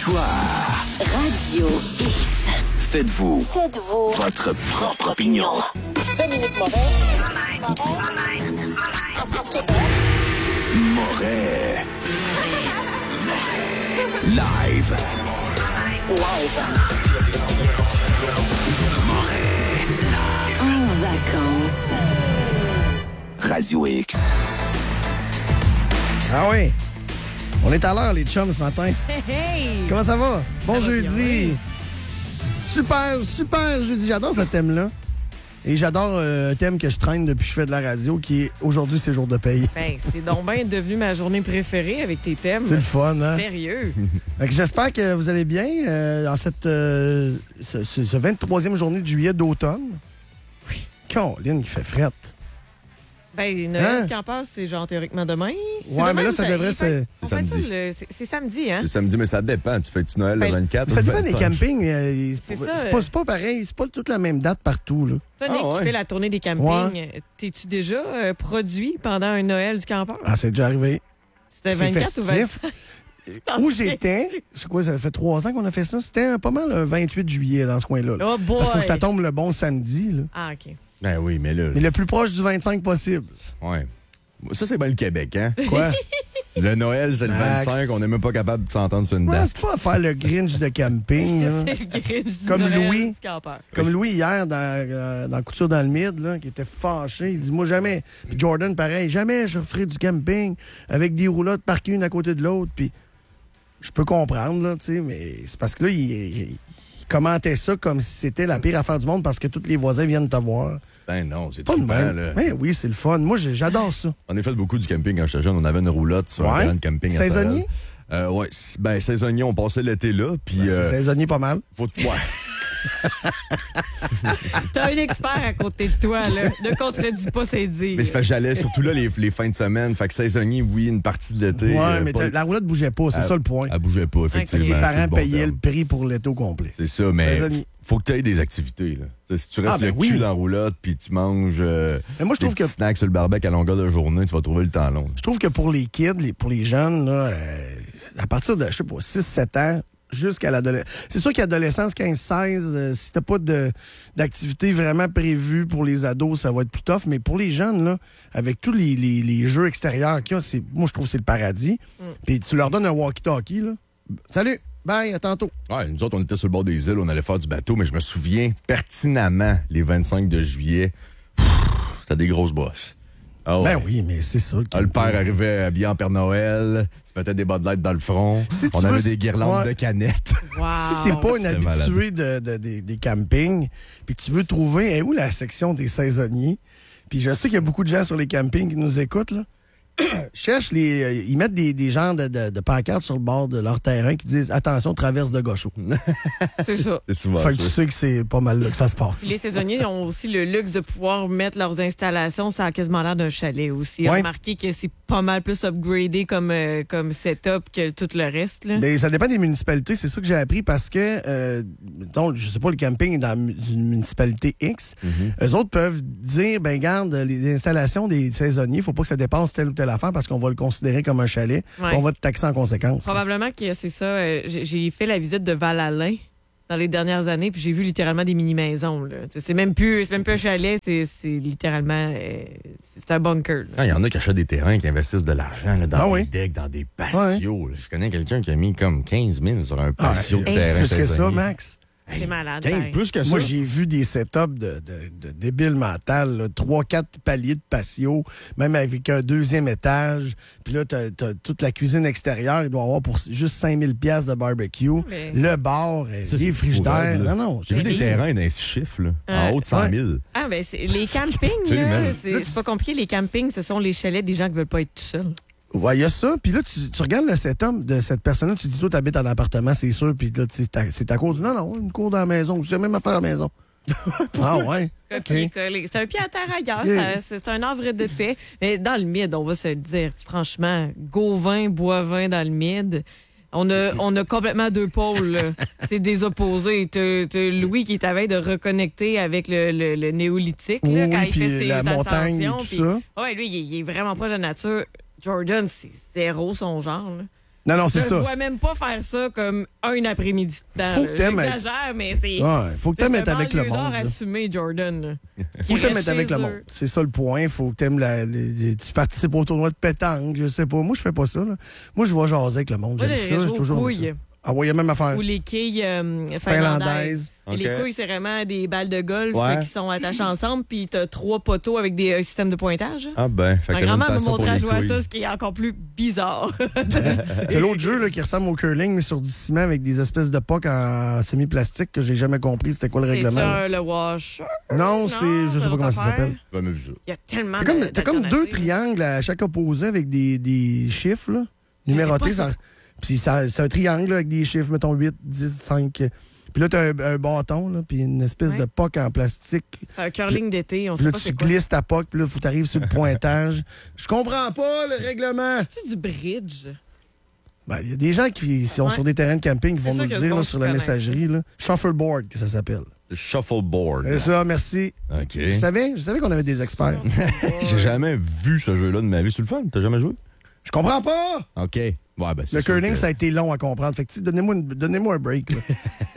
L'histoire. Radio X. Faites-vous votre propre opinion. Moret. Live. Moret. En vacances. Radio X. Ah oui. On est à l'heure, les chums, ce matin. Hey! Comment ça va? Bon Ça va jeudi. bien, oui. Super jeudi. J'adore ce thème-là. Et j'adore un thème que je traîne depuis que je fais de la radio, qui est aujourd'hui, c'est jour de paye. Ben, c'est donc bien devenu ma journée préférée avec tes thèmes. C'est le fun, hein? Sérieux. Fait que j'espère que vous allez bien en cette ce 23e journée de juillet d'automne. Oui. Caroline qui fait frette. Ben, Noël, ce qui en passe, c'est genre théoriquement demain. C'est Ouais, demain mais là, ou ça devrait c'est se... C'est samedi. C'est samedi, hein? C'est samedi, mais ça dépend. Tu fais-tu Noël le Ben, 24 ou Ça le dépend des 25? campings. C'est ça. C'est pas pareil. C'est pas toute la même date partout, là. Toi, Nick, Ah, ouais. qui fait la tournée des campings, t'es-tu déjà produit pendant un Noël du campeur? Ah, c'est déjà arrivé. C'était c'est 24 ou festif. 25? Où j'étais, c'est quoi, ça fait 3 ans qu'on a fait ça? C'était pas mal le 28 juillet dans ce coin-là. là. Oh boy! Parce qu'il faut que ça tombe le bon samedi, là. Ah, OK. Ben oui, mais là. Mais le plus proche du 25 possible. Ouais. Ça, c'est bien le Québec, hein? Quoi? Le Noël, c'est le Max. 25. On n'est même pas capable de s'entendre sur une Ouais, date. c'est pas à faire le Grinch de camping, là. C'est le Grinch du Comme Noël Louis. du campeur. Comme Louis hier dans Couture dans le Mid, là, qui était fâché. Il dit, moi, jamais. Puis Jordan, pareil, jamais je ferai du camping avec des roulottes parquées une à côté de l'autre. Puis je peux comprendre, là, tu sais, mais c'est parce que là, il commentait ça comme si c'était la pire affaire du monde parce que tous les voisins viennent te voir. Ben non, c'est Pas de trippant, même. là. Mais oui, c'est le fun. Moi, j'adore ça. On a fait beaucoup du camping quand j'étais jeune. On avait une roulotte sur un terrain de camping à Saisonnier? Sorel. Ouais. Ben, saisonnier, on passait l'été là. Puis. C'est saisonnier pas mal. Faut ouais. T'as un expert à côté de toi, là. Ne contredis pas ses dires. Mais c'est parce que j'allais surtout là les fins de semaine. Fait que saisonnier, oui, une partie de l'été. Ouais, mais pas- la roulotte bougeait pas. C'est ça le point. Elle bougeait pas, effectivement. Les c'est parents le bon payaient terme. le prix pour l'été au complet. C'est ça, mais Saisonnier. faut que tu aies des activités. Là. T'sais, si tu restes ben le oui. cul dans la roulotte puis tu manges Mais moi, je des trouve petits que snacks sur le barbecue à longueur de journée, tu vas trouver le temps long. Je trouve que pour les kids, pour les jeunes, là, à partir de, je sais pas, 6-7 ans, jusqu'à l'adolescence. C'est sûr qu'adolescence, 15-16, si t'as pas d'activité vraiment prévue pour les ados, ça va être plus tough. Mais pour les jeunes, là, avec tous les jeux extérieurs qu'il y a, moi, je trouve que c'est le paradis. Puis tu leur donnes un walkie-talkie, là. Salut! Bye, à tantôt. Ouais, nous autres, on était sur le bord des îles, on allait faire du bateau, mais je me souviens pertinemment, les 25 de juillet, c'était des grosses bosses. Ah ouais. Ben oui, mais c'est ça. Ah, le père arrivait habillé en Père Noël, se mettait des Bud Light dans le front, Si tu on veux, avait des guirlandes ouais. de canettes. Wow. Si t'es pas un C'était habitué des campings, puis que tu veux trouver où la section des saisonniers, puis je sais qu'il y a beaucoup de gens sur les campings qui nous écoutent, là. Cherche ils mettent des genres de pancartes sur le bord de leur terrain qui disent « Attention, traverse de gaucho ». C'est ça. C'est souvent Fait que ça. tu sais que c'est pas mal là que ça se passe. Les saisonniers ont aussi le luxe de pouvoir mettre leurs installations, ça a quasiment l'air d'un chalet aussi. Ouais. Remarquez que c'est pas mal plus upgradé comme setup que tout le reste. Là. Mais ça dépend des municipalités, c'est ça que j'ai appris parce que, donc, je sais pas, le camping est dans une municipalité X. Eux autres peuvent dire, ben garde, les installations des saisonniers, faut pas que ça dépasse telle ou telle affaire parce qu'on va le considérer comme un chalet. Ouais. Puis on va te taxer en conséquence. Probablement que c'est ça. J'ai fait la visite de Val-Alain dans les dernières années, puis j'ai vu littéralement des mini-maisons. Là. C'est même plus un chalet, c'est littéralement c'est un bunker. Il y en a qui achètent des terrains, qui investissent de l'argent là, dans Ah des oui. decks, dans des patios. là. Je connais quelqu'un qui a mis comme 15 000 sur un patio de Hey, terrain. plus que ça, saisonnier. Max. C'est malade. 15, pareil. plus que ça. Moi, j'ai vu des setups de débiles mentales, 3-4 paliers de patio, même avec un deuxième étage. Puis là, t'as toute la cuisine extérieure. Il doit y avoir pour juste 5 000 $ de barbecue. Mais- Le bar, Ça, les c'est frigidaires. fou, là. Non, J'ai vu des terrains d'un chiffre, là, en haut de 100 000. Ah, ben, les campings, Absolument. là, c'est pas compliqué. Les campings, ce sont les chalets des gens qui veulent pas être tout seuls. Ouais, il y a ça. Puis là, tu regardes le setup de cette personne-là, tu te dis, toi, t'habites en appartement, c'est sûr. Puis là, c'est ta cour. Non, une cour dans la maison. C'est même affaire à la maison. Ah ouais. Copier-coller. C'est un pied à terre ailleurs. Yeah. C'est un havre de paix. Mais dans le mid, on va se le dire, franchement, Gauvin, Boivin dans le mid. On a complètement deux pôles. Là. C'est des opposés. T'as Louis qui est à veille de reconnecter avec le néolithique là, Oui, quand il puis fait ses la montagne et ascensions. tout Puis- ça. Ouais, lui, il est vraiment proche de la nature. Jordan, c'est zéro son genre. Là. Non, c'est Je ça. ne vois même pas faire ça comme un après-midi de temps. Faut que t'aimes J'exagère, mais c'est... Ouais, faut que t'aimes être avec le monde. C'est assumé, Jordan. Là, Faut que t'aimes être avec le monde. C'est ça le point. Faut que t'aimes tu participes au tournoi de pétanque, je sais pas. Moi, je fais pas ça. Là. Moi, je vais jaser avec le monde. Moi, J'aime ça. J'ai toujours aimé ça. Ah ouais, il y a même affaire. Ou les quilles finlandaises. Finlandaise. Et les couilles, c'est vraiment des balles de golf Ouais. qui sont attachées ensemble, puis t'as 3 poteaux avec des systèmes de pointage. Ah ben, fait Ma que grand-mère m'a passion pour montré à les jouer à couilles. ça, ce qui est encore plus bizarre. T'as l'autre jeu là, qui ressemble au curling, mais sur du ciment avec des espèces de pucks en semi-plastique que j'ai jamais compris c'était quoi le règlement. C'est le washer? Non, je sais pas comment ça s'appelle. J'ai jamais vu ça. Il y a tellement T'as comme 2 d'alternatives. triangles à chaque opposé avec des chiffres là, Je sais numérotés. pas ça. Puis c'est un triangle là, avec des chiffres, mettons 8, 10, 5. Puis là, t'as un bâton, là, puis une espèce Ouais. de puck en plastique. C'est un curling d'été, on Puis sait là, pas tu c'est quoi. glisses ta puck, puis là, faut que t'arrives sur le pointage. Je comprends pas le règlement. C'est du bridge. Ben, il y a des gens qui sont Ouais. sur des terrains de camping qui vont C'est nous sûr le qu'il y a dire du là, monde sur qui la connaissent messagerie. Là. Shuffleboard, que ça s'appelle. Le shuffleboard. C'est ça, merci. OK. Je savais qu'on avait des experts. J'ai jamais vu ce jeu-là de ma vie. C'est le fun. T'as jamais joué? Je comprends pas! OK. Ouais, ben, c'est Le sûr curling, que- ça a été long à comprendre. Fait que, tu sais, donnez-moi un break. Là.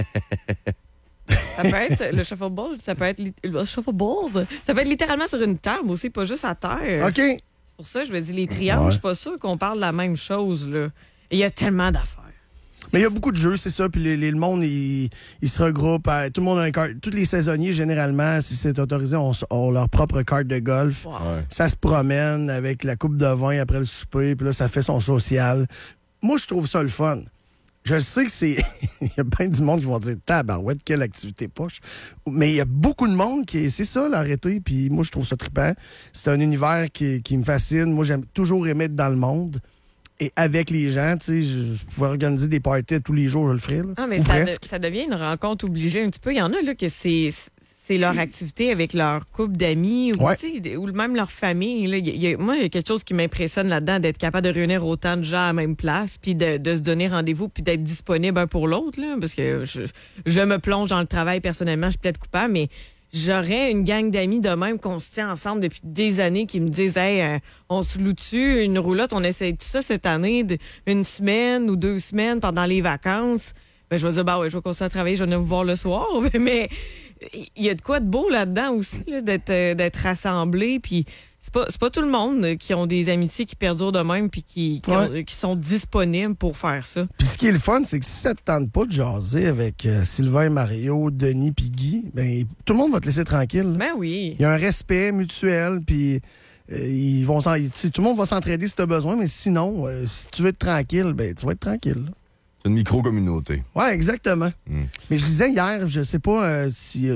Ça peut être le shuffleboard, ça peut être le shuffleboard. Ça peut être littéralement sur une table aussi, pas juste à terre. OK. C'est pour ça que je me dis les triangles, Ouais. je suis pas sûre qu'on parle de la même chose là. Et il y a tellement d'affaires. Mais il y a beaucoup de jeux, c'est ça. Puis le monde, il se regroupe. Tout le monde a un carte. Tous les saisonniers, généralement, si c'est autorisé, ont leur propre carte de golf. Wow. Ouais. Ça se promène avec la coupe de vin après le souper. Puis là, ça fait son social. Moi, je trouve ça le fun. Je sais que c'est... il y a plein du monde qui vont dire « Tabarouette, quelle activité poche! » Mais il y a beaucoup de monde qui... C'est ça, l'arrêté. Puis moi, je trouve ça trippant. C'est un univers qui me fascine. Moi, j'aime toujours aimer être dans le monde. Et avec les gens, tu sais, je pouvais organiser des parties tous les jours, je le ferais. Là. Ah, mais Ou ça, presque. ça devient une rencontre obligée un petit peu. Il y en a là que c'est leur activité avec leur couple d'amis ou, Ouais. tu sais, ou même leur famille. Là. Moi, il y a quelque chose qui m'impressionne là-dedans, d'être capable de réunir autant de gens à la même place, puis de se donner rendez-vous, puis d'être disponible un pour l'autre. Là, parce que je me plonge dans le travail personnellement, je suis peut-être coupable, mais j'aurais une gang d'amis de même qu'on se tient ensemble depuis des années qui me disent « Hey, on se loue-tu une roulotte? On essaie tout ça cette année, une semaine ou 2 semaines pendant les vacances. » Ben, je vais dire « Bah ouais, je vais continuer à travailler, je vais venir vous voir le soir. » Mais il y a de quoi de beau là-dedans aussi, là, d'être rassemblés. Puis c'est pas tout le monde qui ont des amitiés qui perdurent de même puis qui sont disponibles pour faire ça. Puis ce qui est le fun, c'est que si ça te tente pas de jaser avec Sylvain, Mario, Denis puis Guy, ben tout le monde va te laisser tranquille. Là. Ben oui. Il y a un respect mutuel, puis ils vont tout le monde va s'entraider si tu as besoin, mais sinon, si tu veux être tranquille, ben tu vas être tranquille. Là. C'est une micro-communauté. Ouais, exactement. Mais je disais hier, je sais pas si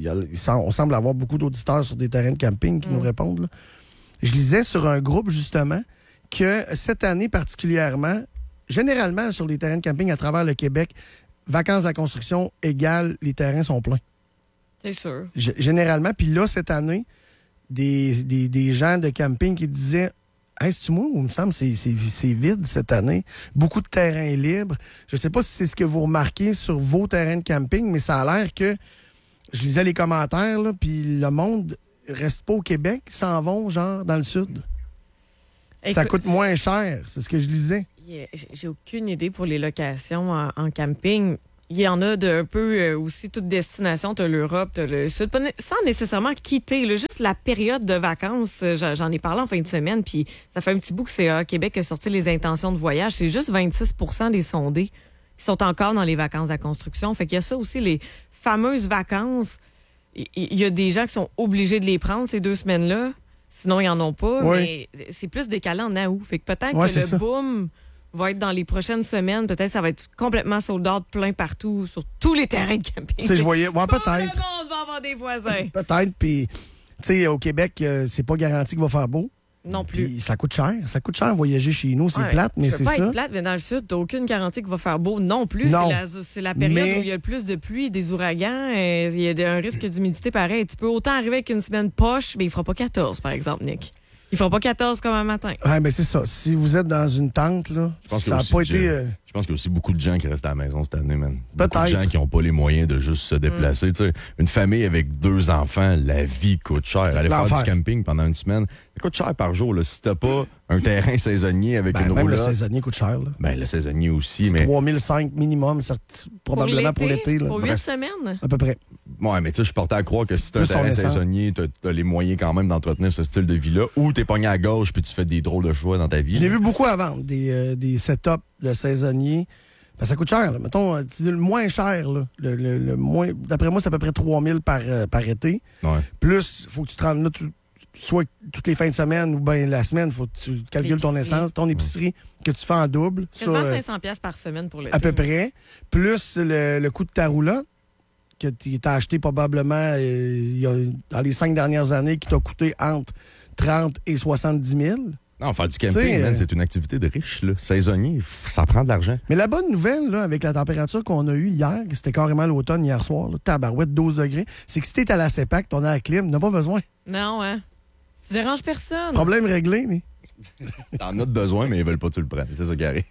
on semble avoir beaucoup d'auditeurs sur des terrains de camping qui nous répondent. Là. Je lisais sur un groupe, justement, que cette année particulièrement, généralement sur les terrains de camping à travers le Québec, vacances à construction égale les terrains sont pleins. C'est sûr. Généralement. Puis là, cette année, des gens de camping qui disaient « Hey, c'est-tu moi ou il me semble que c'est vide cette année? Beaucoup de terrains libres. » Je sais pas si c'est ce que vous remarquez sur vos terrains de camping, mais ça a l'air que... Je lisais les commentaires, là, puis le monde reste pas au Québec, ils s'en vont, genre, dans le sud. Ça coûte moins cher, c'est ce que je lisais. J'ai aucune idée pour les locations en camping. Il y en a un peu aussi toute destination. Tu as l'Europe, tu as le Sud. Sans nécessairement quitter, là, juste la période de vacances. J'en ai parlé en fin de semaine, puis ça fait un petit bout que CA Québec a sorti les intentions de voyage. C'est juste 26 des sondés qui sont encore dans les vacances à construction. Fait qu'il y a ça aussi, les fameuses vacances. Il y a des gens qui sont obligés de les prendre ces 2 semaines-là. Sinon, ils n'en ont pas. Oui. Mais c'est plus décalé en août. Fait que peut-être Ouais, que c'est le ça. boom va être dans les prochaines semaines. Peut-être ça va être complètement sold out plein partout, sur tous les terrains de camping. Tu sais, je voyais... Ouais, Tout le peut-être. monde va avoir des voisins. Peut-être, puis... Tu sais, au Québec, c'est pas garanti qu'il va faire beau. Non plus. Puis ça coûte cher. Ça coûte cher voyager chez nous. C'est Ouais, plate, mais je peux c'est pas ça. être plate, mais dans le sud, t'as aucune garantie qu'il va faire beau non plus. Non. C'est la période Mais- où il y a le plus de pluie, des ouragans. Il y a un risque d'humidité pareil. Tu peux autant arriver avec une semaine poche, mais il fera pas 14, par exemple, Nick. Ils font pas 14 comme un matin. Ouais, mais c'est ça. Si vous êtes dans une tente, là, pense ça n'a qu'il y a pas aussi été... Je pense qu'il y a aussi beaucoup de gens qui restent à la maison cette année, man. Beaucoup de Peut-être. gens qui n'ont pas les moyens de juste se déplacer. Tu sais, une famille avec 2 enfants, la vie coûte cher. Aller faire L'enfer. du camping pendant une semaine, ça coûte cher par jour. Là. Si t'as pas un terrain saisonnier avec une même le roulotte, saisonnier coûte cher. Là. ben le saisonnier aussi, mais 3005 minimum, probablement pour l'été. Là. Pour 8 Bref. semaines. À peu près. ouais, mais tu sais, je portais à croire que si t'as un Plus ton terrain essence. saisonnier, t'as les moyens quand même d'entretenir ce style de vie-là, ou t'es pogné à gauche puis tu fais des drôles de choix dans ta vie. Je l'ai vu beaucoup à vendre, des setups de saisonniers. Ben, ça coûte cher. Là. Mettons, le moins cher, là, le moins, d'après moi, c'est à peu près 3000 par été. Ouais. Plus, il faut que tu te rendes là soit toutes les fins de semaine ou bien la semaine. Il faut que tu calcules ton L'épicerie. essence, ton épicerie que tu fais en double. Quasiment Ça, 500 pièces par semaine pour l'été. à peu près. Plus le coût de ta roulotte que tu as acheté probablement dans les 5 dernières années qui t'a coûté entre 30 et 70 000. Non, faire du T'sais, camping, man, c'est une activité de riche. Là. Saisonnier, ça prend de l'argent. Mais la bonne nouvelle, là, avec la température qu'on a eue hier, c'était carrément l'automne hier soir, là, tabarouette, 12 degrés, c'est que si t'es à la CEPAC, t'en as la clim, t'as pas besoin. Non, hein? Tu déranges personne. Problème réglé, mais. T'en as de besoin, mais ils veulent pas que tu le prennes. C'est ça qui arrive.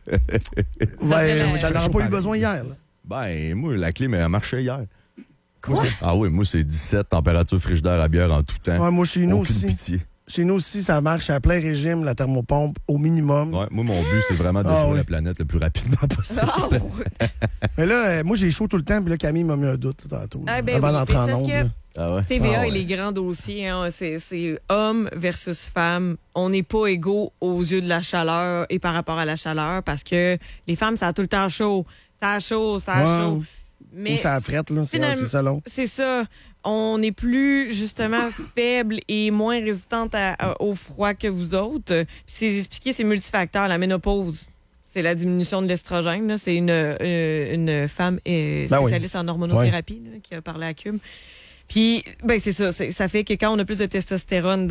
Ouais, la- t'en auras pas eu besoin hier. Là. Ben, moi, la clim, elle a marché hier. Quoi? Ah oui, moi, c'est 17, température frigidaire à bière en tout temps. Ouais, moi, chez nous Aucune aussi. pitié. Chez nous aussi, ça marche à plein régime, la thermopompe, au minimum. Ouais, moi, mon but, c'est vraiment de Ah détruire oui. la planète le plus rapidement possible. Ah, ouais. Mais là, moi, j'ai chaud tout le temps, puis là, Camille m'a mis un doute là, tantôt. Ah, là, ben avant oui, d'entrer mais en c'est parce onde. que- là. Ah ouais? TVA Ah et ouais. les grands dossiers, hein, c'est homme versus femme. On n'est pas égaux aux yeux de la chaleur et par rapport à la chaleur parce que les femmes, ça a tout le temps chaud. Ça a chaud, ça a Ouais. chaud. Mais Ou ça frette, là, finalement- c'est selon. c'est ça. On est plus, justement, faible et moins résistante au froid que vous autres. Puis c'est expliqué, c'est multifacteur. La ménopause, c'est la diminution de l'estrogène. Là. C'est une femme spécialiste en hormonothérapie là, qui a parlé à Cube. Puis, ben c'est ça. Ça fait que quand on a plus de testostérone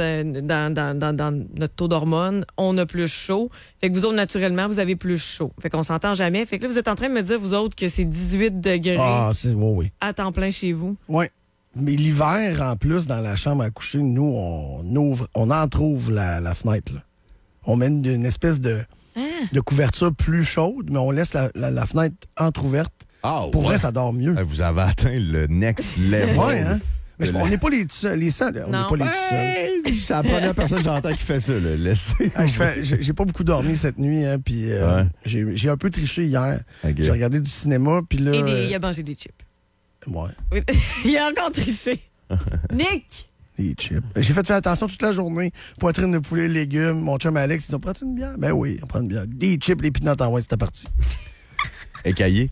dans notre taux d'hormones, on a plus chaud. Fait que vous autres, naturellement, vous avez plus chaud. Fait qu'on s'entend jamais. Fait que là, vous êtes en train de me dire, vous autres, que c'est 18 degrés Ah, oui. à temps plein chez vous. Oui. Mais l'hiver, en plus, dans la chambre à coucher, nous, on entrouvre la fenêtre. Là. On met une espèce de couverture plus chaude, mais on laisse la fenêtre entrouverte. Ah, Pour ouais. vrai, ça dort mieux. Vous avez atteint le next level. Ouais, hein? Mais de on n'est pas les seuls. Les seuls. On n'est Non. pas les tout seuls. Hey, c'est la première personne que j'entends qui fait ça. Là. Laissez. Hey, j'ai pas beaucoup dormi cette nuit, hein, puis Ouais. j'ai un peu triché hier. Ok. J'ai regardé du cinéma, puis là... Et il a mangé des chips. Ouais, Oui. Il a encore triché. Nick! les chips. J'ai fait faire attention toute la journée. Poitrine de poulet, légumes. Mon chum Alex, il dit, on prend une bière? Ben oui, on prend une bière. Des chips, les pinottes en ouais, c'était parti. Écaillé.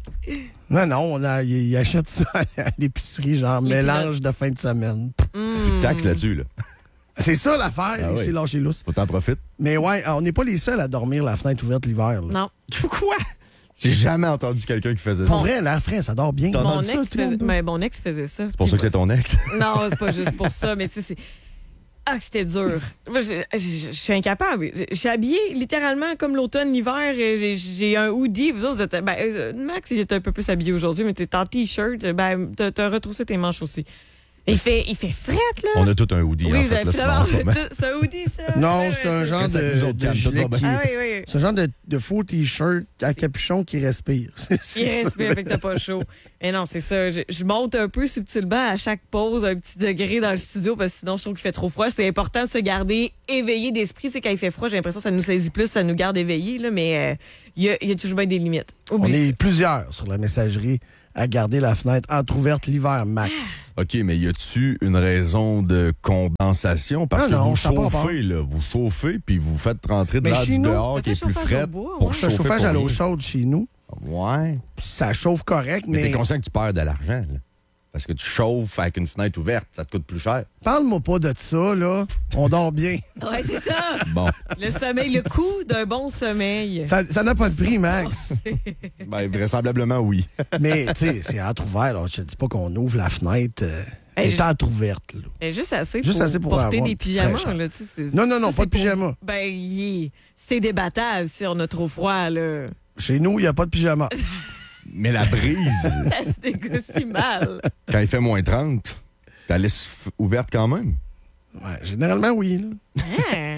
Non, il achète ça à l'épicerie, genre Les mélange de fin de semaine. Taxe là-dessus. Là. C'est ça l'affaire, Ah il oui. s'est lâché lousse. Faut t'en profiter. Mais ouais, on n'est pas les seuls à dormir la fenêtre ouverte l'hiver. là. Non. Quoi? J'ai jamais entendu quelqu'un qui faisait Pour ça. vrai, l'air frais, ça dort bien. T'en Mon as dit ça, ex, toi, faisait, toi? mais mon ex faisait ça. C'est pour ça que c'est ton ex. Non, c'est pas juste pour ça, mais tu sais, c'est. Ah, c'était dur. Moi, je suis incapable. Je suis habillée littéralement comme l'automne, l'hiver. J'ai un hoodie. Vous autres, vous êtes. Max, il est un peu plus habillé aujourd'hui, mais t'es en t-shirt. Ben, t'as retroussé tes manches aussi. Il fait frette, là. On a tout un hoodie Oui, en vous fait. avez là, finalement. en ce moment. C'est un hoodie, ça. Non, Ouais, c'est un ouais, genre ça que nous autres, de Kat, gilet tout va qui... Ah oui, oui. C'est un genre de faux t-shirt à capuchon qui respire. Il respire, fait que t'as pas chaud. Mais non, c'est ça. Je monte un peu subtilement à chaque pause un petit degré dans le studio parce que sinon, je trouve qu'il fait trop froid. C'est important de se garder éveillé d'esprit. C'est quand il fait froid, j'ai l'impression que ça nous saisit plus, ça nous garde éveillés, là, mais il y a toujours bien des limites. On Oublie est ça. plusieurs sur la messagerie à garder la fenêtre entrouverte l'hiver, max. OK, mais y a-tu une raison de condensation? Parce que Non, vous ça a pas chauffez, là. Vous chauffez, puis vous faites rentrer de Mais l'air chez du nous, dehors qui est c'est plus chauffage au frais. bois, pour ouais. Le chauffer chauffage pour à l'eau rien. chaude chez nous, Ouais. puis ça chauffe correct, Mais mais... t'es conscient que tu perds de l'argent, là. Parce que tu chauffes avec une fenêtre ouverte, ça te coûte plus cher. Parle-moi pas de ça, là. On dort bien. Ouais, c'est ça. Bon, Le sommeil, le coût d'un bon sommeil. Ça n'a pas de prix, Max. ben, vraisemblablement, oui. Mais, tu sais, c'est entrouvert. là. Je te dis pas qu'on ouvre la fenêtre. Elle je- est entrouverte, là. Mais juste assez Juste pour, assez pour porter avoir des un petit pyjamas. fraîcheur. Là, tu sais, c'est- Non, ça, pas c'est de pyjama. Ben, c'est débattable si on a trop froid, là. Chez nous, il n'y a pas de pyjama. Mais la brise, Ça se négocie mal. quand il fait moins 30, t'as la laisse ouverte quand même. Ouais, généralement, oui. Là. Hein?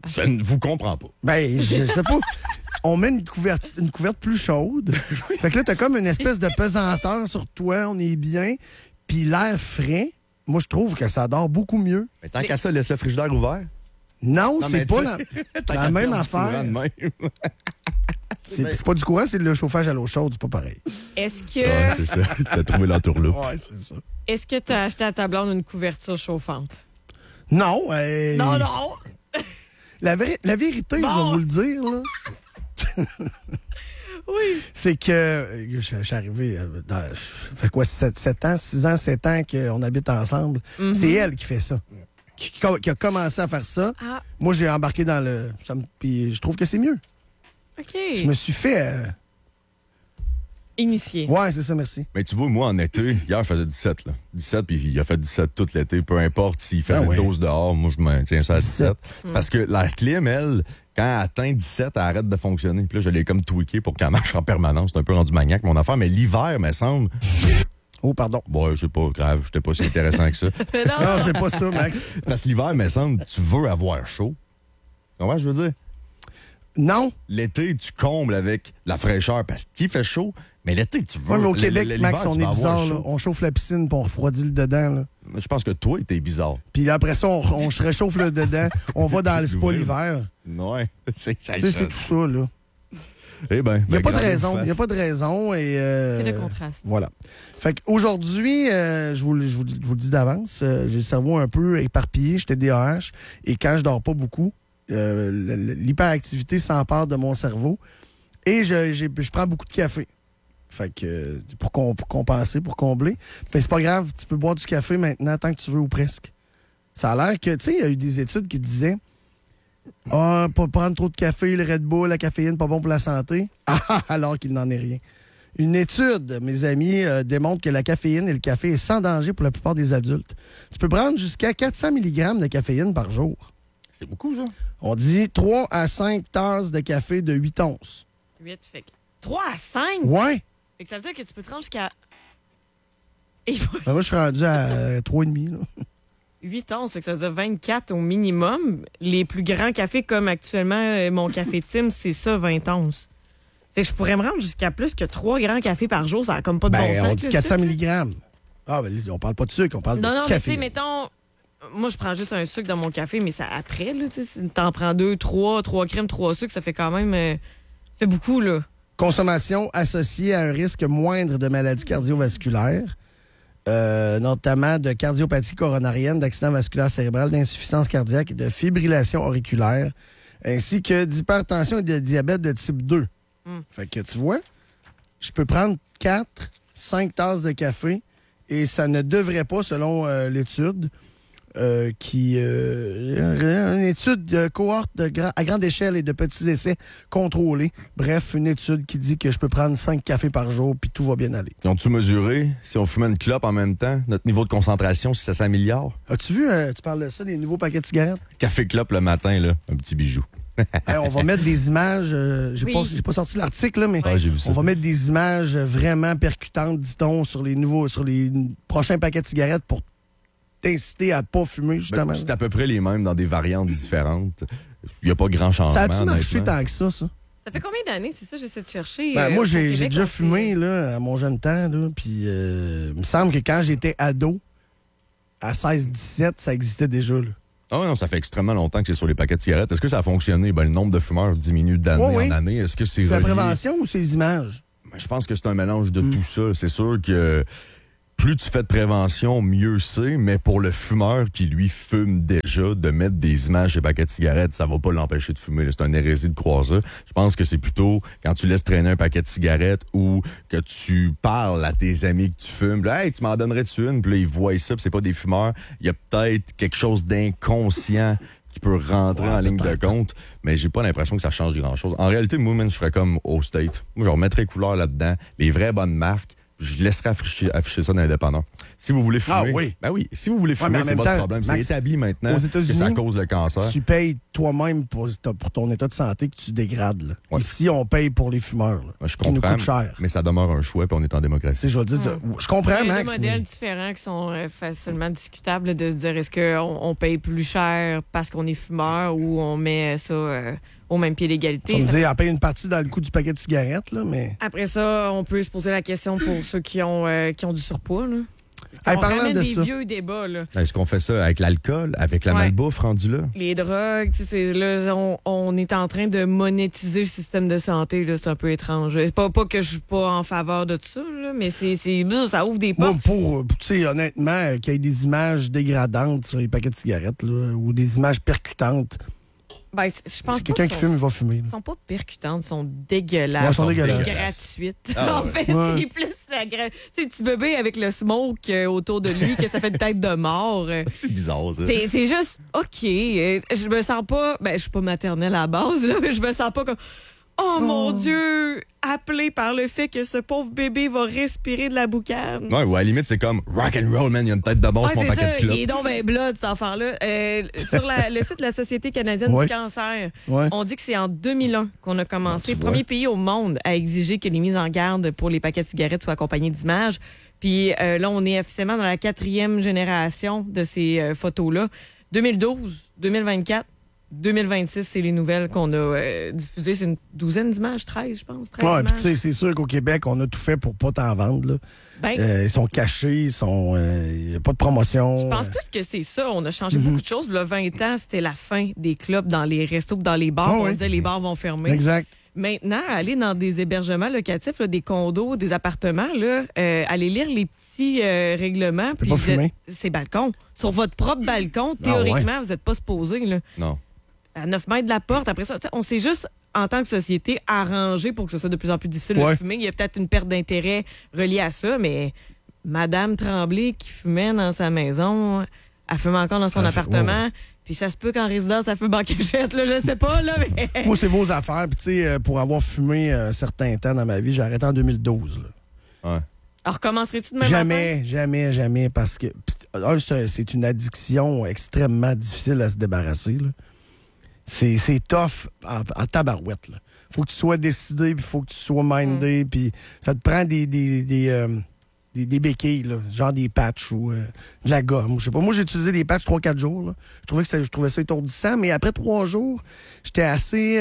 Je ne vous comprends pas. Ben, je sais pas. On met une couverte plus chaude. Fait que là, t'as comme une espèce de pesanteur sur toi. On est bien. Puis l'air frais, moi, je trouve que ça dort beaucoup mieux. Mais tant qu'à ça, laisse le frigidaire ouvert. Non, Non, c'est mais pas t'sais, la même perdre du courant affaire. de même. C'est pas du courant, c'est le chauffage à l'eau chaude. C'est pas pareil. Est-ce Ouais, que c'est ça. T'as trouvé l'entourloupe. Ouais, c'est ça. est-ce que tu as acheté à ta blonde une couverture chauffante? Non. Non! La vérité, Bon. je vais vous le dire, là. Oui. C'est que je suis arrivé ça fait quoi, 7 ans, 6 ans, 7 ans qu'on habite ensemble. C'est elle qui fait ça. Qui a commencé à faire ça. Ah, Moi, j'ai embarqué dans le... Puis je trouve que c'est mieux. OK. Je me suis fait... Initié. Ouais, c'est ça, merci. Mais tu vois, moi, en été, hier, il faisait 17. Là. 17, puis il a fait 17 tout l'été. Peu importe s'il faisait Ah ouais. 12 dehors, moi, je maintiens ça à 17. 17. C'est parce que la clim, elle, quand elle atteint 17, elle arrête de fonctionner. Puis là, je l'ai comme tweaké pour qu'elle marche en permanence. C'est un peu rendu maniaque, mon affaire. Mais l'hiver, me semble... Oh, pardon. Bon, c'est pas grave. J'étais pas si intéressant que ça. Non, c'est pas ça, Max. Parce que l'hiver, me semble, tu veux avoir chaud. Comment je veux dire? Non. L'été, tu combles avec la fraîcheur parce qu'il fait chaud. Mais l'été, tu veux... Ouais, mais au Québec, l'hiver, Max, tu on vas est avoir bizarre. Là. chaud. On chauffe la piscine puis on refroidit le dedans. Là. Je pense que toi, t'es bizarre. Puis là, après ça, on se réchauffe le dedans. On va dans le spa l'hiver. Ouais, c'est ça. Tu sais, c'est tout ça, là. Eh ben, Il n'y a pas de grand raison. face. Il n'y a pas de raison. Et, C'est le contraste. Voilà. Fait qu'aujourd'hui, je vous le dis d'avance, j'ai le cerveau un peu éparpillé. J'étais DAH. Et quand je dors pas beaucoup, l'hyperactivité s'empare de mon cerveau. Et je prends beaucoup de café. Fait que pour compenser, pour combler. Mais c'est pas grave, tu peux boire du café maintenant tant que tu veux ou presque. Ça a l'air que, tu sais, il y a eu des études qui disaient pas prendre trop de café, le Red Bull, la caféine, pas bon pour la santé. Alors qu'il n'en est rien. Une étude, mes amis, démontre que la caféine et le café est sans danger pour la plupart des adultes. Tu peux prendre jusqu'à 400 mg de caféine par jour. C'est beaucoup, ça. On dit 3 à 5 tasses de café de 8 onces. 8 fait que 3 à 5? Ouais! Fait que ça veut dire que tu peux te rendre jusqu'à Ben, moi, je suis rendu à 3,5. Là. 8 onces, fait que ça veut dire 24 au minimum. Les plus grands cafés, comme actuellement mon café Tim, c'est ça, 20 onces. Fait que je pourrais me rendre jusqu'à plus que 3 grands cafés par jour. Ça n'a comme pas de bon Ben, sens. on avec dit le 400 sucre, là. mg. Ah, ben, on parle pas de sucre, on parle Non, de non, mais tu café. sais, mettons, moi, je prends juste un sucre dans mon café, mais ça après, là, tu sais, t'en prends 2, 3 crèmes, 3 sucres, ça fait quand même, fait beaucoup, là. Consommation associée à un risque moindre de maladies cardiovasculaires, notamment de cardiopathie coronarienne, d'accident vasculaire cérébral, d'insuffisance cardiaque et de fibrillation auriculaire, ainsi que d'hypertension et de diabète de type 2. Fait que tu vois, je peux prendre 4-5 tasses de café et ça ne devrait pas, selon l'étude, une étude de cohorte à grande échelle et de petits essais contrôlés. Bref, une étude qui dit que je peux prendre 5 cafés par jour puis tout va bien aller. Ils ont-tu mesuré, si on fumait une clope en même temps, notre niveau de concentration, si ça s'améliore? As-tu vu, tu parles de ça, des nouveaux paquets de cigarettes? Café clope le matin, là, un petit bijou. Hey, on va mettre des images, j'ai Oui. pas sorti l'article, là, mais Ah, j'ai vu ça. on va mettre des images vraiment percutantes, dit-on, sur les prochains paquets de cigarettes pour t'inciter à pas fumer, justement. Ben, c'est à peu près les mêmes dans des variantes différentes. Il n'y a pas grand changement. Ça a-tu marché honnêtement. tant que ça? Ça fait combien d'années, c'est ça, j'essaie de chercher? Ben, moi, au j'ai Québec, déjà on fumé fait- là, à mon jeune temps, là, puis il me semble que quand j'étais ado, à 16-17, ça existait déjà. Là. Ah ouais, non, ça fait extrêmement longtemps que c'est sur les paquets de cigarettes. Est-ce que ça a fonctionné? Ben, le nombre de fumeurs diminue d'année Oui. en année. Est-ce que c'est C'est la relié? prévention ou c'est les images? Ben, je pense que c'est un mélange de tout ça. C'est sûr que plus tu fais de prévention, mieux c'est, mais pour le fumeur qui, lui, fume déjà, de mettre des images sur les paquets de cigarettes, ça va pas l'empêcher de fumer. là. C'est une hérésie de croire ça. Je pense que c'est plutôt quand tu laisses traîner un paquet de cigarettes ou que tu parles à tes amis que tu fumes. Là, hey, tu m'en donnerais-tu une? Puis là, ils voient ça, puis c'est pas des fumeurs. Il y a peut-être quelque chose d'inconscient qui peut rentrer en ligne de compte, mais j'ai pas l'impression que ça change grand-chose. En réalité, moi, man, je ferais comme au State. Moi, je remettrais couleur là-dedans, les vraies bonnes marques, je laisserais afficher ça dans les dépanneurs. Si vous voulez fumer... Ah oui? Ben oui, si vous voulez fumer, mais en c'est même votre temps, problème. C'est Max, établi maintenant aux que États-Unis, ça cause le cancer. Tu payes toi-même pour ton état de santé que tu dégrades. Là. Ouais. Ici, on paye pour les fumeurs. Là, Ben, je qui nous comprends, coûte cher. mais ça demeure un choix, puis on est en Tu démocratie. sais, je vais te dire, je comprends, Il y a Max. deux modèles mais- différents qui sont facilement discutables de se dire est-ce qu'on paye plus cher parce qu'on est fumeur ou on met ça au même pied d'égalité. Comme Ça- dire, elle paye une partie dans le coût du paquet de cigarettes, là, mais... Après ça, on peut se poser la question pour ceux qui ont du surpoids. Là. Hey, On parlant ramène de des ça. vieux débats. Là. Est-ce qu'on fait ça avec l'alcool, avec la Ouais. malbouffe rendue là? Les drogues, tu sais, là, on est en train de monétiser le système de santé. Là, c'est un peu étrange. C'est pas que je suis pas en faveur de ça, là, mais ça ouvre des Moi, portes. tu sais, honnêtement, qu'il y ait des images dégradantes sur les paquets de cigarettes, là, ou des images percutantes, Ben, je pense si quelqu'un qui fume, il va fumer. Ils sont pas percutantes, ils sont dégueulasses. Ouais, ils sont C'est dégueulasses. gratuites. Ah, en ouais. fait, Ouais. c'est plus c'est le petit bébé avec le smoke autour de lui, que ça fait une tête de mort. C'est bizarre, ça. C'est juste OK. Je me sens pas. Ben, je suis pas maternelle à la base, là, mais je me sens pas comme. Oh mon Dieu! Appelé par le fait que ce pauvre bébé va respirer de la boucane. Ouais, ou à la limite, c'est comme rock and roll, man, il y a une tête de mort sur mon c'est paquet ça. de clopes. Il est donc ben blood, cet enfant-là. Sur le site de la Société canadienne Ouais. du cancer, Ouais. on dit que c'est en 2001 qu'on a commencé. Tu vois. Premier pays au monde à exiger que les mises en garde pour les paquets de cigarettes soient accompagnées d'images. Puis là, on est officiellement dans la 4e génération de ces photos-là. 2012, 2024, 2026, c'est les nouvelles qu'on a diffusées. C'est une douzaine d'images, 13, je pense. 13 Ouais, puis images. tu sais, c'est sûr qu'au Québec, on a tout fait pour pas t'en vendre, là. Ben, Ils sont cachés, il n'y a pas de promotion. je pense plus que c'est ça. On a changé beaucoup de choses. Le 20 ans, c'était la fin des clubs dans les restos, dans les bars. Ah On oui. disait les bars vont fermer. Exact. Maintenant, aller dans des hébergements locatifs, là, des condos, des appartements, là, aller lire les petits règlements. Puis pas vous êtes- fumer. c'est balcon. Sur votre propre balcon, Ah théoriquement, vous n'êtes pas supposé. Là, Non. à 9 mètres de la porte. Après ça, tu sais, on s'est juste, en tant que société, arrangé pour que ce soit de plus en plus difficile Ouais. de fumer. Il y a peut-être une perte d'intérêt reliée à ça, mais Madame Tremblay qui fumait dans sa maison, elle fume encore dans son Elle appartement. ouais. Puis ça se peut qu'en résidence, elle fume en cachette, là, je sais pas, là, mais... Moi, c'est vos affaires. Puis, tu sais, pour avoir fumé un certain temps dans ma vie, j'ai arrêté en 2012. Là. Ouais. Alors, recommencerais-tu de même Jamais, parce que c'est une addiction extrêmement difficile à se débarrasser. Là. C'est tough en tabarouette. Là. Faut que tu sois décidé, puis faut que tu sois mindé, puis ça te prend des béquilles, là, genre des patchs ou de la gomme. Je sais pas. Moi, j'ai utilisé des patchs 3-4 jours. Là. Je trouvais ça étourdissant, mais après 3 jours, j'étais assez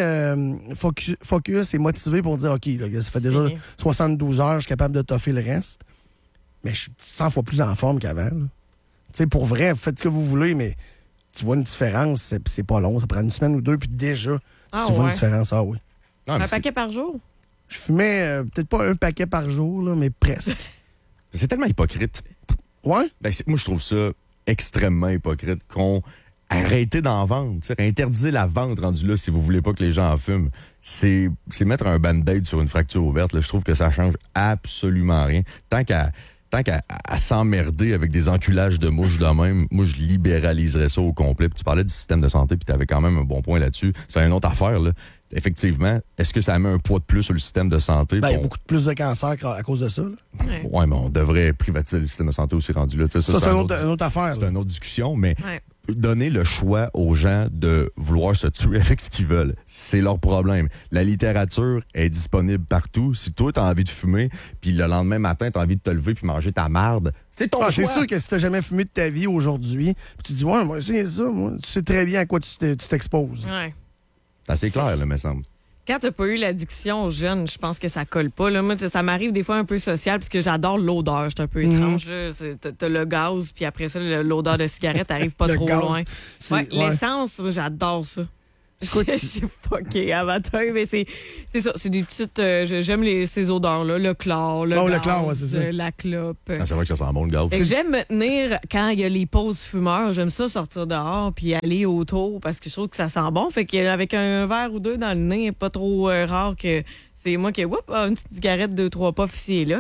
focus et motivé pour dire, OK, là, ça fait déjà 72 heures, je suis capable de toffer le reste. Mais je suis 100 fois plus en forme qu'avant. Tu sais, pour vrai, faites ce que vous voulez, mais tu vois une différence, c'est pas long. Ça prend une semaine ou deux, puis déjà, tu vois une différence. Ah oui. Non, mais Un paquet par jour? Je fumais peut-être pas un paquet par jour, là, mais presque. c'est tellement hypocrite. Ouais? Ben, moi, je trouve ça extrêmement hypocrite qu'on arrête d'en vendre. T'sais, interdire la vente rendue là si vous voulez pas que les gens en fument. C'est mettre un band-aid sur une fracture ouverte. Là. Je trouve que ça change absolument rien. Tant qu'à s'emmerder avec des enculages de mouches de même, moi, je libéraliserais ça au complet. Puis tu parlais du système de santé, puis tu avais quand même un bon point là-dessus. C'est une autre affaire, là. Effectivement, est-ce que ça met un poids de plus sur le système de santé? Ben, il y a beaucoup plus de cancer à cause de ça. Là. Ouais, mais on devrait privatiser le système de santé aussi rendu là. Ça, c'est une autre affaire. C'est une autre discussion, mais Ouais. donner le choix aux gens de vouloir se tuer avec ce qu'ils veulent, c'est leur problème. La littérature est disponible partout. Si toi, t'as envie de fumer, puis le lendemain matin, t'as envie de te lever puis manger ta marde, c'est ton choix. C'est sûr que si t'as jamais fumé de ta vie aujourd'hui, puis tu dis, ouais, moi, c'est ça, moi, tu sais très bien à quoi tu t'exposes. Ouais. C'est assez clair, là, me semble. Quand t'as pas eu l'addiction jeune, je pense que ça colle pas. Là. Moi, ça m'arrive des fois un peu social parce que j'adore l'odeur. C'est un peu étrange. Là. T'as le gaz, puis après ça, l'odeur de cigarette arrive pas Le trop gaz, loin. ouais. L'essence, moi, j'adore ça. Je suis fucké à matin, mais c'est ça. C'est des petites... j'aime ces odeurs-là. Le chlore, le Oh, gaz, le chlore, ouais, c'est ça. la clope. Ah, c'est vrai que ça sent bon, le gaz. Fait que j'aime me tenir quand il y a les pauses fumeurs. J'aime ça sortir dehors puis aller autour parce que je trouve que ça sent bon. Fait qu'avec un verre ou deux dans le nez, pas trop rare que c'est moi qui une petite cigarette, 2-3 puffs ici et là.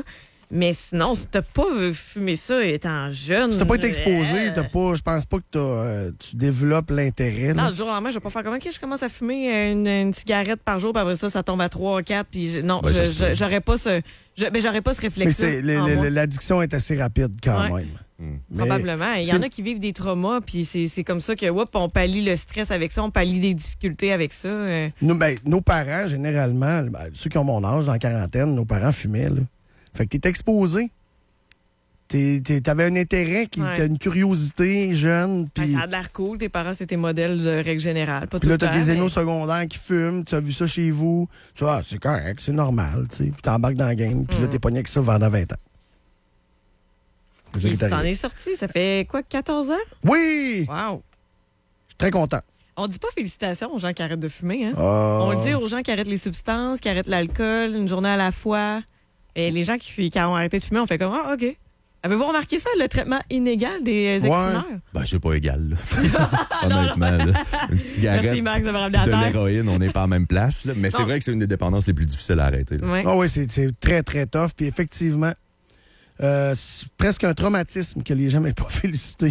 Mais sinon, si t'as pas fumé ça étant jeune... Si t'as pas été exposé, je pense pas que tu développes l'intérêt. Non, là. du jour au lendemain, je vais pas faire comme, OK, je commence à fumer une cigarette par jour, puis après ça tombe à 3 ou 4, puis non, Ben, ça se peut. j'aurais pas ce Mais réflexe-là. l'addiction est assez rapide quand Ouais. même. Mais, Probablement. Il y en a qui vivent des traumas, puis c'est comme ça que, on pallie le stress avec ça, on pallie des difficultés avec ça. nos parents, généralement, ceux qui ont mon âge, dans la quarantaine, nos parents fumaient. Là. Fait que t'es exposé. T'avais un intérêt, t'as une curiosité jeune. Puis Ça a de l'air cool. Tes parents, c'est tes modèles de règle générale. Pas puis là, tout le t'as temps, des mais- aînés au secondaire qui fument, tu as vu ça chez vous. Tu vois, c'est correct, c'est normal. T'sais. Puis t'embarques dans le game, puis là, t'es pogné avec ça pendant 20 ans. C'est ça Puis qui est tu t'en arrivé. es sorti. Ça fait quoi, 14 ans? Oui! Wow! Je suis très content. On dit pas félicitations aux gens qui arrêtent de fumer, hein? Ah. On le dit aux gens qui arrêtent les substances, qui arrêtent l'alcool, une journée à la fois. Et les gens qui ont arrêté de fumer, on fait comme, ah, OK. Avez-vous remarqué ça, le traitement inégal des ex-fumeurs? Ben, c'est pas égal, là. Honnêtement, là. Une cigarette Merci, Max, d'avoir ramené à de terre. l'héroïne, on n'est pas en même place. Là. Mais c'est Non. vrai que c'est une des dépendances les plus difficiles à arrêter. Là. Ouais. Ah oui, c'est très, très tough. Puis effectivement, c'est presque un traumatisme que les gens m'aient pas félicité.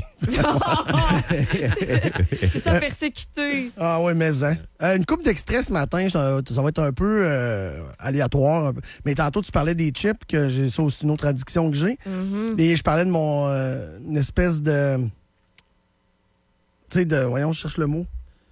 C'est ça, persécuté. Ah oui, mais hein. Une coupe d'extrait ce matin, ça va être un peu aléatoire. Mais tantôt, tu parlais des chips, que j'ai ça aussi une autre addiction que j'ai. Et je parlais de mon une espèce de... Tu sais, voyons, je cherche le mot.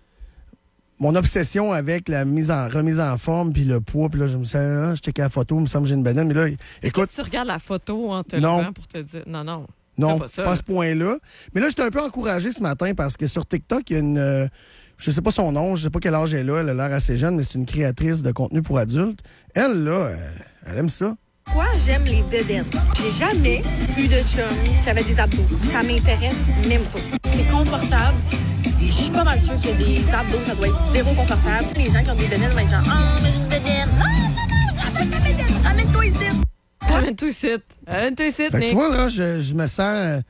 Mon obsession avec la remise en forme, puis le poids, puis là, je me suis je checkais la photo, il me semble que j'ai une banane, mais là, écoute, Est-ce que tu regardes la photo en te Non. levant pour te dire... Non. non, fais pas, pas ça, à ce point-là. Mais là, j'étais un peu encouragé ce matin parce que sur TikTok, il y a une... je sais pas son nom, je sais pas quel âge elle a l'air assez jeune, mais c'est une créatrice de contenu pour adultes. Elle, là, elle aime ça. Pourquoi j'aime les bedaines? J'ai jamais eu de chum qui avait des abdos. Ça m'intéresse même pas. C'est confortable. Je suis pas mal sûre que des abdos, ça doit être zéro confortable. Les gens qui ont des bedaines vont être genre, oh, mais une bedaine. Non, amène la bedaine. Amène-toi ici. Amène-toi ici. Amène-toi ici, Fait que tu Nick. vois, là, je me sens...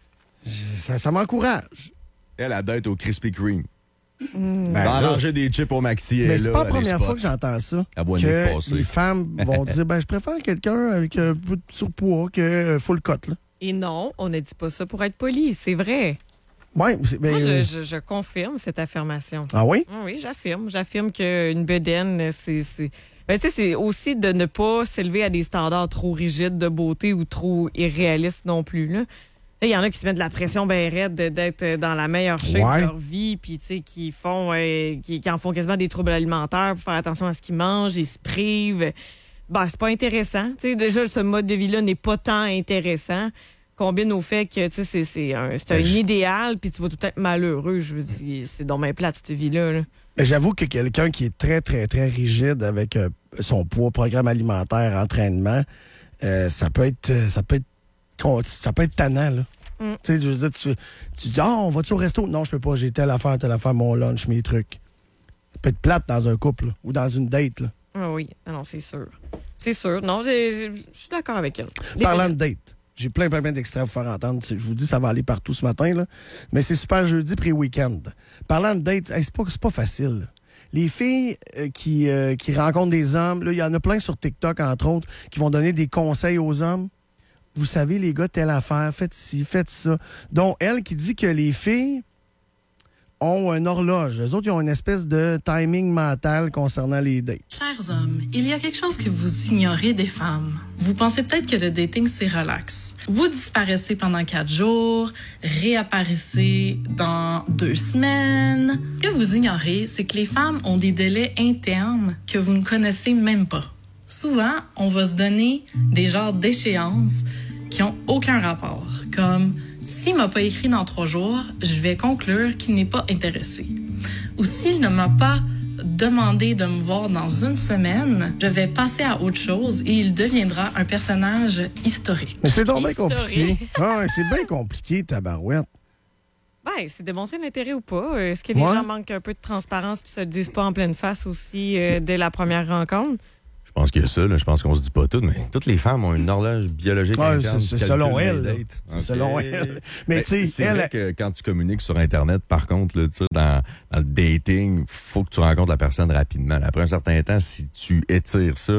ça m'encourage. Elle a d'être au Krispy Kreme. Ben, Va là, ranger des chips au maxi. mais elle c'est là, pas la elle est première spot. fois que j'entends ça. Elle voit Nick Que passer. les femmes vont dire, je préfère quelqu'un avec un peu de surpoids que full cut, là. Et non, on ne dit pas ça pour être poli, c'est vrai. Ouais, Moi, je confirme cette affirmation. Ah oui? Oui, j'affirme. J'affirme qu'une bedaine, c'est... Ben, tu sais, c'est aussi de ne pas s'élever à des standards trop rigides de beauté ou trop irréalistes non plus, là. Il y en a qui se mettent de la pression bien raide d'être dans la meilleure shape Ouais. de leur vie, puis tu sais, qui en font quasiment des troubles alimentaires pour faire attention à ce qu'ils mangent, ils se privent. Ben, c'est pas intéressant. Tu sais, déjà, ce mode de vie-là n'est pas tant intéressant. Combine au fait que tu sais, c'est un idéal, puis tu vas tout être malheureux. Je veux dire, c'est donc bien plate, cette vie-là. Là. Mais j'avoue que quelqu'un qui est très, très, très rigide avec son poids, programme alimentaire, entraînement, ça peut être tannant, là. Tu sais, je veux dire, tu dis, on va-tu au resto? Non, je peux pas, j'ai telle affaire, mon lunch, mes trucs. Ça peut être plate dans un couple, là, ou dans une date, là. Ah oui, non, c'est sûr. C'est sûr. Non, je suis d'accord avec elle. Parlant de date, j'ai plein d'extraits à vous faire entendre. Je vous dis, ça va aller partout ce matin, là. Mais c'est super jeudi pré-week-end. Parlant de date, hey, c'est pas facile, là. Les filles qui rencontrent des hommes, là, il y en a plein sur TikTok, entre autres, qui vont donner des conseils aux hommes. Vous savez, les gars, telle affaire, faites ci, faites ça. Donc, elle qui dit que les filles ont une horloge. Eux autres, ils ont une espèce de timing mental concernant les dates. Chers hommes, il y a quelque chose que vous ignorez des femmes. Vous pensez peut-être que le dating, c'est relax. Vous disparaissez pendant 4 jours, réapparaissez dans 2 semaines. Ce que vous ignorez, c'est que les femmes ont des délais internes que vous ne connaissez même pas. Souvent, on va se donner des genres d'échéances qui ont aucun rapport, comme s'il m'a pas écrit dans 3 jours, je vais conclure qu'il n'est pas intéressé. Ou s'il ne m'a pas demandé de me voir dans 1 semaine, je vais passer à autre chose et il deviendra un personnage historique. Mais c'est donc bien Historique. compliqué. Ah, c'est bien compliqué, tabarouette. Ben, c'est démontrer l'intérêt ou pas. Est-ce que les Ouais. gens manquent un peu de transparence puis se le disent pas en pleine face aussi dès la première rencontre? Je pense qu'il y a ça, là. Je pense qu'on se dit pas tout, mais toutes les femmes ont une horloge biologique Ouais, interne c'est qui selon calcule elle, les là. dates. C'est OK. selon elle. Mais tu sais, c'est elle... vrai que quand tu communiques sur Internet, par contre, là, tu sais, dans le dating, faut que tu rencontres la personne rapidement. Après un certain temps, si tu étires ça,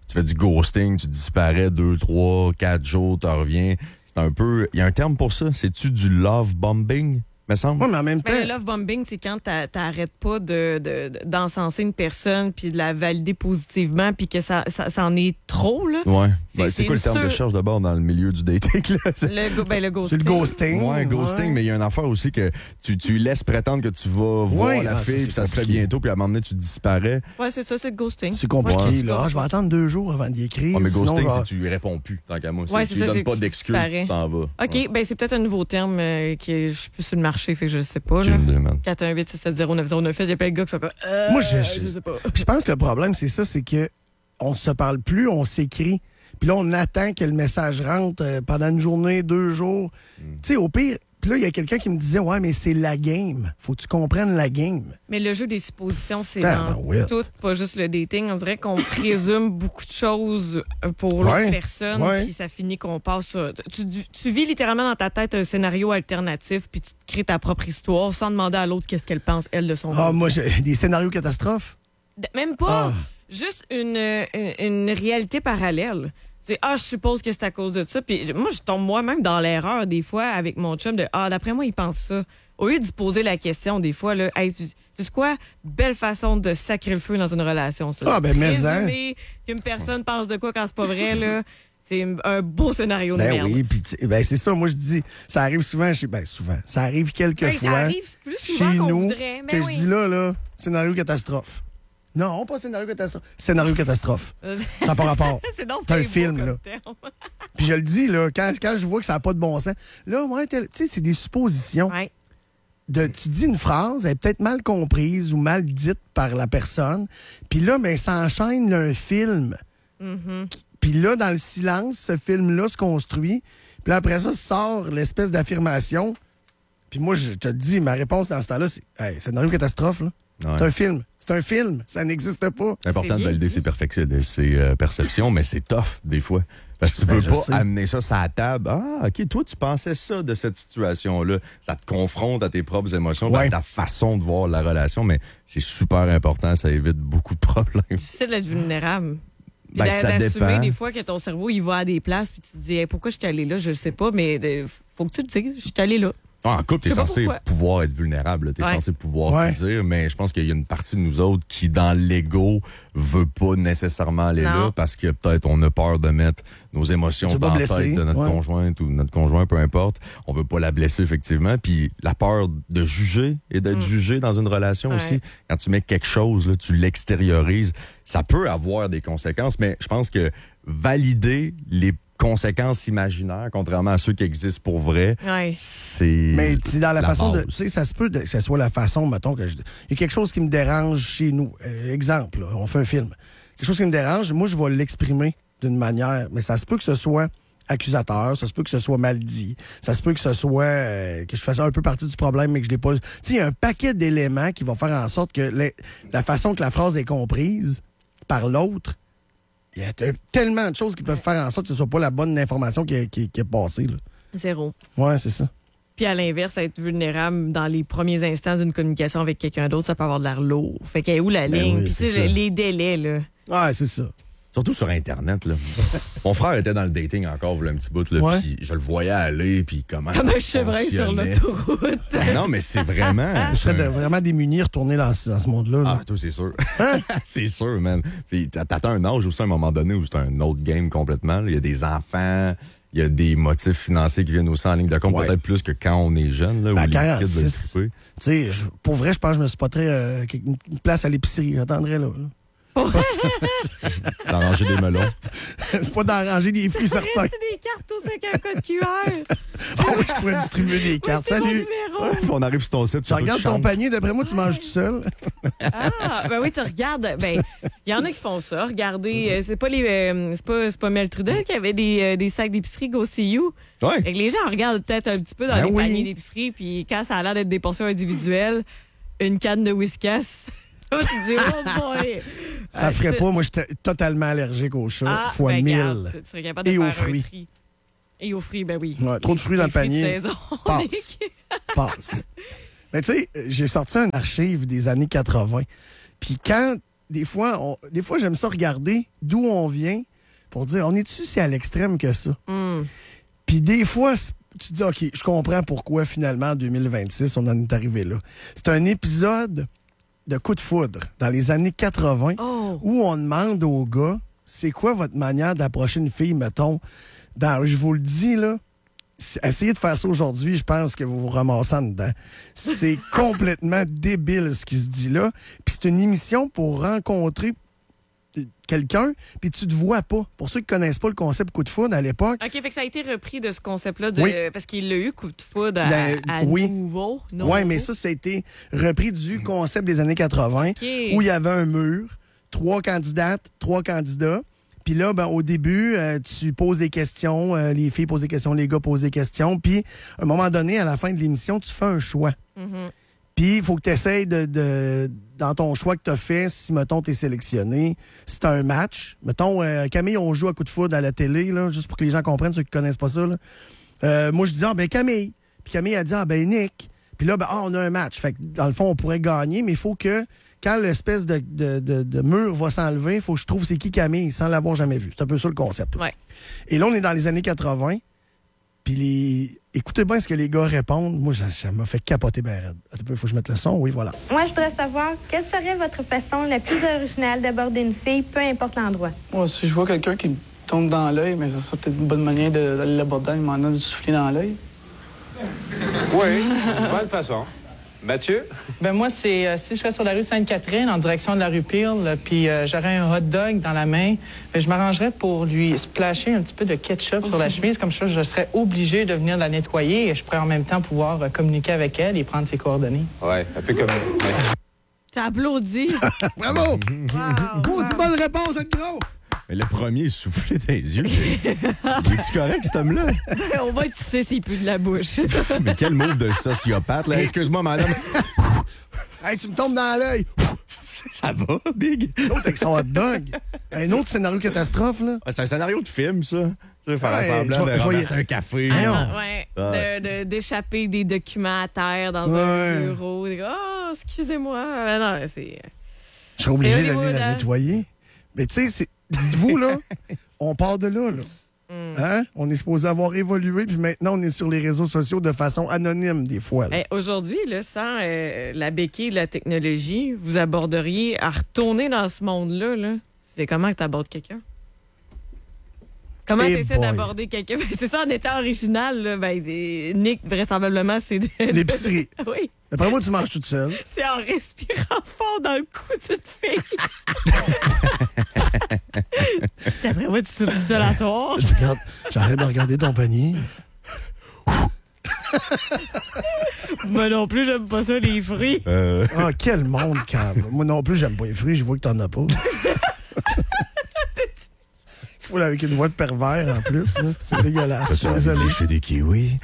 Tu fais du ghosting, tu disparais 2, 3, 4 jours, tu reviens. C'est un peu... Il y a un terme pour ça. C'est-tu du love bombing, me semble? Oui, mais en même temps... Le love bombing, c'est quand t'arrêtes pas d'encenser une personne puis de la valider positivement puis que ça en est trop, là. Ouais. C'est C'est quoi le terme une de recherche de bord dans le milieu du dating, là? Le ghosting. C'est le ghosting. Ouais, ghosting, mais il y a une affaire aussi que tu laisses prétendre que tu vas voir la fille, puis ça se fait bientôt, puis à un moment donné, tu disparais. Ouais, c'est ça, c'est le ghosting. C'est compliqué, Ouais. là. Ah, je vais attendre 2 jours avant d'y écrire. Ouais, mais sinon, ghosting, genre- c'est tu réponds plus, tant qu'à moi. Ouais, Tu c'est ça, donnes c'est pas que tu d'excuses, disparais. tu t'en vas. OK, ben c'est peut-être un nouveau terme que je suis plus sur le marché, fait que je sais pas. Aucune idée, man. 418-670-9098, il y a plein de gars qui sont comme Moi, je sais pas. Puis je pense que le problème, c'est ça, c'est que on se parle plus, on s'écrit. Puis là, on attend que le message rentre pendant une journée, 2 jours. Tu sais, au pire, puis là, il y a quelqu'un qui me disait, ouais, mais c'est la game. Faut que tu comprennes la game. Mais le jeu des suppositions, c'est Ah, dans ben oui. tout, pas juste le dating. On dirait qu'on présume beaucoup de choses pour Ouais, l'autre personne, ouais. puis ça finit qu'on passe sur... Tu vis littéralement dans ta tête un scénario alternatif, puis tu te crées ta propre histoire sans demander à l'autre qu'est-ce qu'elle pense, elle, de son Ah, côté. moi, j'ai des scénarios catastrophes. Même pas. Ah. Juste une réalité parallèle. C'est je suppose que c'est à cause de ça. Puis moi, je tombe moi-même dans l'erreur des fois avec mon chum de d'après moi, il pense ça. Au lieu de se poser la question, des fois, là, hey, c'est quoi? Belle façon de sacrer le feu dans une relation, ça. Ah, ben, mais Présumer qu'une personne pense de quoi quand c'est pas vrai, là, c'est un beau scénario de Ben merde. oui, puis ben c'est ça, moi je dis, ça arrive souvent, souvent, ça arrive quelques Ben, fois ça arrive plus souvent chez qu'on nous voudrait, mais que oui. je dis là, scénario catastrophe. Non, pas scénario catastrophe, scénario catastrophe. Ça n'a pas rapport. C'est donc C'est un bien beau film, comme là. terme. Puis je le dis, là, quand je vois que ça n'a pas de bon sens, là, moi, tu sais, c'est des suppositions. Ouais. Tu dis une phrase, elle est peut-être mal comprise ou mal dite par la personne, puis là, ben, ça enchaîne un film. Puis là, dans le silence, ce film-là se construit, puis là, après ça, sort l'espèce d'affirmation. Puis moi, je te dis, ma réponse dans ce temps-là, c'est hey, scénario catastrophe, là. Ouais. C'est un film. C'est un film. Ça n'existe pas. C'est important C'est de bien valider dit. ses perceptions, mais c'est tough, des fois. Parce que tu Ben, veux je pas sais. amener ça sur la table. Ah, OK, toi, tu pensais ça de cette situation-là. Ça te confronte à tes propres émotions, Ouais. à ta façon de voir la relation, mais c'est super important. Ça évite beaucoup de problèmes. Difficile d'être vulnérable. Puis Ben, ça d'assumer dépend. des fois que ton cerveau, il va à des places, puis tu te dis, hey, pourquoi je suis allé là? Je le sais pas, mais faut que tu le dises, je suis allé là. En couple, t'es Je sais pas censé pourquoi. pouvoir être vulnérable. T'es Ouais. censé pouvoir Ouais. tout dire, mais je pense qu'il y a une partie de nous autres qui, dans l'ego, veut pas nécessairement aller Non. là parce que peut-être on a peur de mettre nos émotions Tu veux dans pas la blesser. tête de notre Ouais. conjointe ou de notre conjoint, peu importe. On veut pas la blesser, effectivement. Puis la peur de juger et d'être jugé dans une relation Ouais. aussi. Quand tu mets quelque chose, là, tu l'extériorises. Ça peut avoir des conséquences, mais je pense que valider les conséquences imaginaires, contrairement à ceux qui existent pour vrai, Ouais. c'est Mais c'est dans la façon de. base. Tu sais, ça se peut que ce soit la façon, mettons, que je. Il y a quelque chose qui me dérange chez nous. Exemple, là, on fait un film. Quelque chose qui me dérange, moi, je vais l'exprimer d'une manière. Mais ça se peut que ce soit accusateur, ça se peut que ce soit mal dit, ça se peut que ce soit que je fasse un peu partie du problème, mais que je l'ai pas. Tu sais, il y a un paquet d'éléments qui vont faire en sorte que la façon que la phrase est comprise par l'autre. Il y a tellement de choses qui peuvent faire en sorte que ce soit pas la bonne information qui est passée. Là. Zéro. Ouais, c'est ça. Puis à l'inverse, être vulnérable dans les premiers instants d'une communication avec quelqu'un d'autre, ça peut avoir de l'air lourd. Fait qu'elle est où la Ben ligne? oui, Puis tu c'est sais, ça. les délais, là. Ouais, c'est ça. Surtout sur Internet, là. Mon frère était dans le dating encore, voilà un petit bout, là, Ouais. puis je le voyais aller, puis comment Comme ça un chevreuil sur fonctionnait. l'autoroute. Non, mais c'est vraiment... Je serais vraiment démuni retourner dans ce monde-là. là. Ah, toi, c'est sûr. C'est sûr, man. Puis t'attends un âge aussi, à un moment donné, où c'est un autre game complètement. là. Il y a des enfants, il y a des motifs financiers qui viennent aussi en ligne de compte, Ouais. peut-être plus que quand on est jeune, là, où À les kids veulent 46. triper. Tu sais, pour vrai, je pense que je me spotterais une place à l'épicerie. J'attendrais là. D'en ranger des melons. Pas d'arranger des fruits certains. Crées-tu des cartes tous avec un code QR? Ah oui, je pourrais distribuer des cartes. C'est mon Salut. numéro. Puis on arrive sur ton site, Tu regardes ton panier, d'après moi, tu manges tout seul. Ah, ben oui, tu regardes. Ben, il y en a qui font ça. Regardez, c'est pas Mel Trudel qui avait des sacs d'épicerie Go See You. Ouais. Fait que les gens regardent peut-être un petit peu dans Ben les oui. paniers d'épicerie, puis quand ça a l'air d'être des portions individuelles, une canne de Whiskas. Là, tu te dis, oh boy! Ça ferait pas. Moi, je suis totalement allergique aux chats. Fois ben, 1000. regarde, tu serais capable de Et faire aux un fruits. tri. Et aux fruits, ben oui. Ouais, trop de fruits dans le Les fruits de panier. saison. Passe. Passe. Mais tu sais, j'ai sorti un archive des années 80. Puis quand des fois, j'aime ça regarder d'où on vient pour dire, on est-tu si à l'extrême que ça? Puis des fois, tu te dis, OK, je comprends pourquoi finalement, en 2026, on en est arrivé là. C'est un épisode de coup de foudre dans les années 80 où on demande aux gars, c'est quoi votre manière d'approcher une fille, mettons, je vous le dis, là, essayez de faire ça aujourd'hui, je pense que vous vous ramassez en dedans. C'est complètement débile ce qui se dit là. Puis c'est une émission pour rencontrer quelqu'un, puis tu te vois pas. Pour ceux qui connaissent pas le concept coup de foudre à l'époque. OK, fait que ça a été repris de ce concept-là, parce qu'il l'a eu, coup de foudre, à nouveau. Oui, mais ça a été repris du concept des années 80, où il y avait un mur, 3 candidates, 3 candidats. Puis là, au début, tu poses des questions, les filles posent des questions, les gars posent des questions. Puis, à un moment donné, à la fin de l'émission, tu fais un choix. Puis, il faut que tu essayes dans ton choix que tu as fait, si, mettons, tu es sélectionné, si tu as un match. Mettons, Camille, on joue à coup de foudre à la télé, là, juste pour que les gens comprennent, ceux qui connaissent pas ça. Là. Moi, je dis, Camille. Puis Camille a dit, Nick. Puis là, on a un match. Fait que, dans le fond, on pourrait gagner, mais il faut que, quand l'espèce de mur va s'enlever, il faut que je trouve c'est qui Camille, sans l'avoir jamais vu. C'est un peu ça le concept. Ouais. Et là, on est dans les années 80. Puis écoutez bien ce que les gars répondent. Moi, ça m'a fait capoter ben raide. Il faut que je mette le son. Oui, voilà. Moi, je voudrais savoir quelle serait votre façon la plus originale d'aborder une fille, peu importe l'endroit. Moi, si je vois quelqu'un qui me tombe dans l'œil, mais ça serait peut-être une bonne manière d'aller l'aborder. Il m'en a de souffler dans l'œil. Oui, bonne façon. Mathieu? Ben moi, c'est si je serais sur la rue Sainte-Catherine, en direction de la rue Pearl, puis j'aurais un hot dog dans la main, ben, je m'arrangerais pour lui splasher un petit peu de ketchup sur la chemise. Comme ça, je serais obligé de venir la nettoyer et je pourrais en même temps pouvoir communiquer avec elle et prendre ses coordonnées. Oui, un peu comme... Ouais. Ça applaudit. Bravo! Wow! Bonne réponse, être gros! Mais le premier soufflé dans les yeux. Es-tu correct, cet homme-là? Au moins, tu sais s'il pue de la bouche. Mais quel move de sociopathe, là. Excuse-moi, madame. Hey, tu me tombes dans l'œil. Ça va, Big? L'autre avec son hot dog. Un autre scénario catastrophe, là. C'est un scénario de film, ça. Tu sais, faire semblant de ramasser un café. D'échapper des documents à terre dans un bureau. Oh, excusez-moi. Non, c'est... Je serais obligé d'aller la nettoyer. Mais tu sais, dites-vous, là, on part de là. Hein? On est supposé avoir évolué, puis maintenant, on est sur les réseaux sociaux de façon anonyme, des fois. Aujourd'hui, là, sans la béquille de la technologie, vous aborderiez à retourner dans ce monde-là. Là. C'est comment que tu abordes quelqu'un? Comment tu essaies d'aborder quelqu'un? C'est ça, en étant original, là, Nick, vraisemblablement, c'est... L'épicerie. Oui. D'après moi, tu manges toute seule. C'est en respirant fort dans le cou d'une fille. D'après moi, tu soupes tout seul à soir. J'arrête de regarder ton panier. Moi non plus, j'aime pas ça, les fruits. Quel monde, calme. Moi non plus, j'aime pas les fruits. Je vois que t'en as pas. Foule avec une voix de pervers, en plus. Là. C'est dégueulasse. Je suis désolé. Chez des kiwis.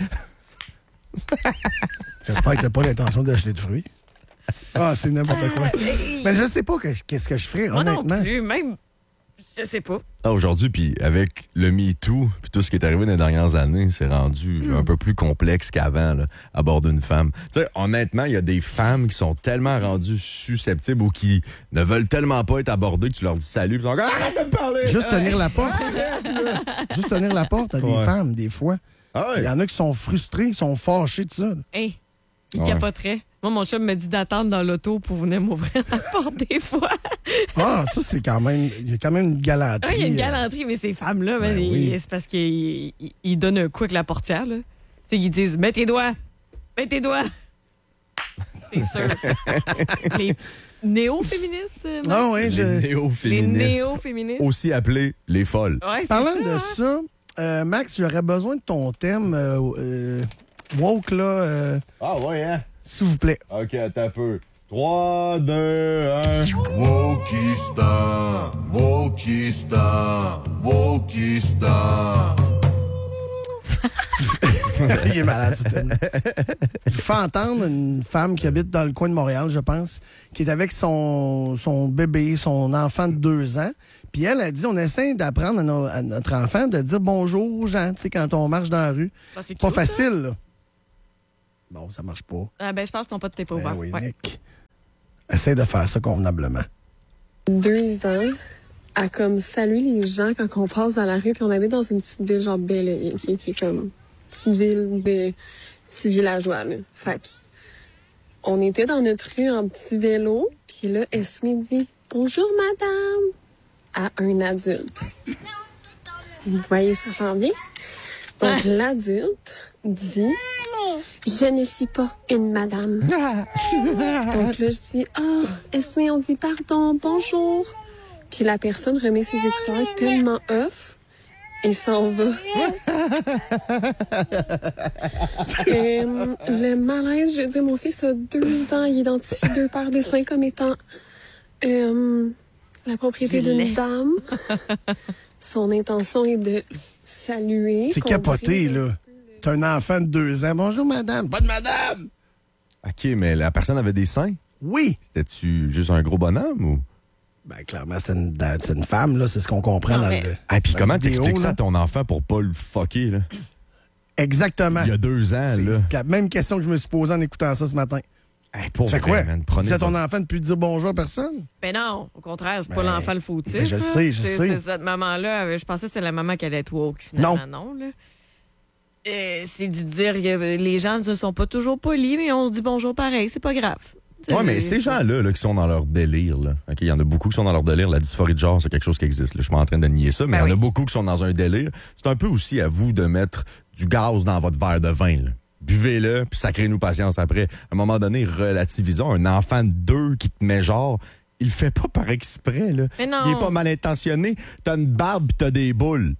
J'espère que t'as pas l'intention d'acheter de fruits. C'est n'importe quoi. Mais je sais pas qu'est-ce que je ferais, moi honnêtement. Non plus, même... Je sais pas. Aujourd'hui, puis avec le MeToo, puis tout ce qui est arrivé dans les dernières années, c'est rendu un peu plus complexe qu'avant, là, à bord d'une femme. Tu sais, honnêtement, il y a des femmes qui sont tellement rendues susceptibles ou qui ne veulent tellement pas être abordées que tu leur dis salut, puis ils sont comme, arrête de me parler! Juste tenir la porte. Juste tenir la porte à des femmes, des fois. Il y en a qui sont frustrés, qui sont fâchés de ça. Hey, ils capoteraient. Moi, mon chum me dit d'attendre dans l'auto pour venir m'ouvrir la porte des fois. Ça, c'est quand même... Il y a quand même une galanterie. Il y a une galanterie, mais ces femmes-là, c'est parce qu'ils donnent un coup avec la portière. Là. Ils disent « Mets tes doigts! Mets tes doigts! » C'est sûr. Les néo-féministes. Les néo-féministes. Aussi appelés les folles. Ouais, parlant de ça, Max, j'aurais besoin de ton thème woke, là. Hein? S'il vous plaît. OK, attends un peu. 3, 2, 1. Wokistan, Wokistan, Wokistan. Il est malade, ce thème. Je fais entendre une femme qui habite dans le coin de Montréal, je pense, qui est avec son bébé, son enfant de 2 ans. Puis elle a dit, on essaie d'apprendre à notre enfant de dire bonjour aux gens, tu sais, quand on marche dans la rue. C'est pas facile, là. Bon, ça marche pas. Je pense qu'ils n'ont pas de tape ouvert. Oui, Nick. Essaye de faire ça convenablement. 2 ans à comme saluer les gens quand on passe dans la rue, puis on habite dans une petite ville genre Belle, qui est comme petite ville de petits villageois, là. Fait que on était dans notre rue en petit vélo, puis là, Esme dit « Bonjour, madame » à un adulte. Vous voyez, ça s'en vient? Donc, l'adulte dit « Je ne suis pas une madame. » Donc là, je dis « Ah, Esme, on dit pardon, bonjour. » Puis la personne remet ses écouteurs tellement off et s'en va. Le malaise, je veux dire, mon fils a 2 ans, il identifie 2 paires de seins comme étant la propriété d'une dame. Son intention est de saluer. C'est capoté, là. T'as un enfant de 2 ans. Bonjour, madame. Bonne madame! OK, mais la personne avait des seins? Oui. C'était-tu juste un gros bonhomme ou? Ben, clairement, c'est une femme, là. C'est ce qu'on comprend dans le. Ah, puis comment vidéo, t'expliques ça là? à ton enfant pour pas le fucker, là? Exactement. Il y a 2 ans, là. C'est la même question que je me suis posée en écoutant ça ce matin. Hey, pour tu fais quoi? man, C'est à ton enfant de plus dire bonjour à personne? Ben non, au contraire, c'est pas l'enfant le fautif. Ben je là. sais. C'est cette maman-là, je pensais que c'était la maman qui allait être woke, finalement. Non, là. C'est de dire que les gens ne sont pas toujours polis, mais on se dit bonjour pareil, c'est pas grave. Oui, mais ces gens-là là, qui sont dans leur délire, là, il y en a beaucoup qui sont dans leur délire. La dysphorie de genre, c'est quelque chose qui existe. Là. Je suis pas en train de nier ça, mais il y en a beaucoup qui sont dans un délire. C'est un peu aussi à vous de mettre du gaz dans votre verre de vin. Là. Buvez-le, puis sacrez-nous patience après. À un moment donné, relativisons. Un enfant de 2 qui te met genre, il le fait pas par exprès. Là. Mais non. Il est pas mal intentionné. T'as une barbe pis t'as des boules.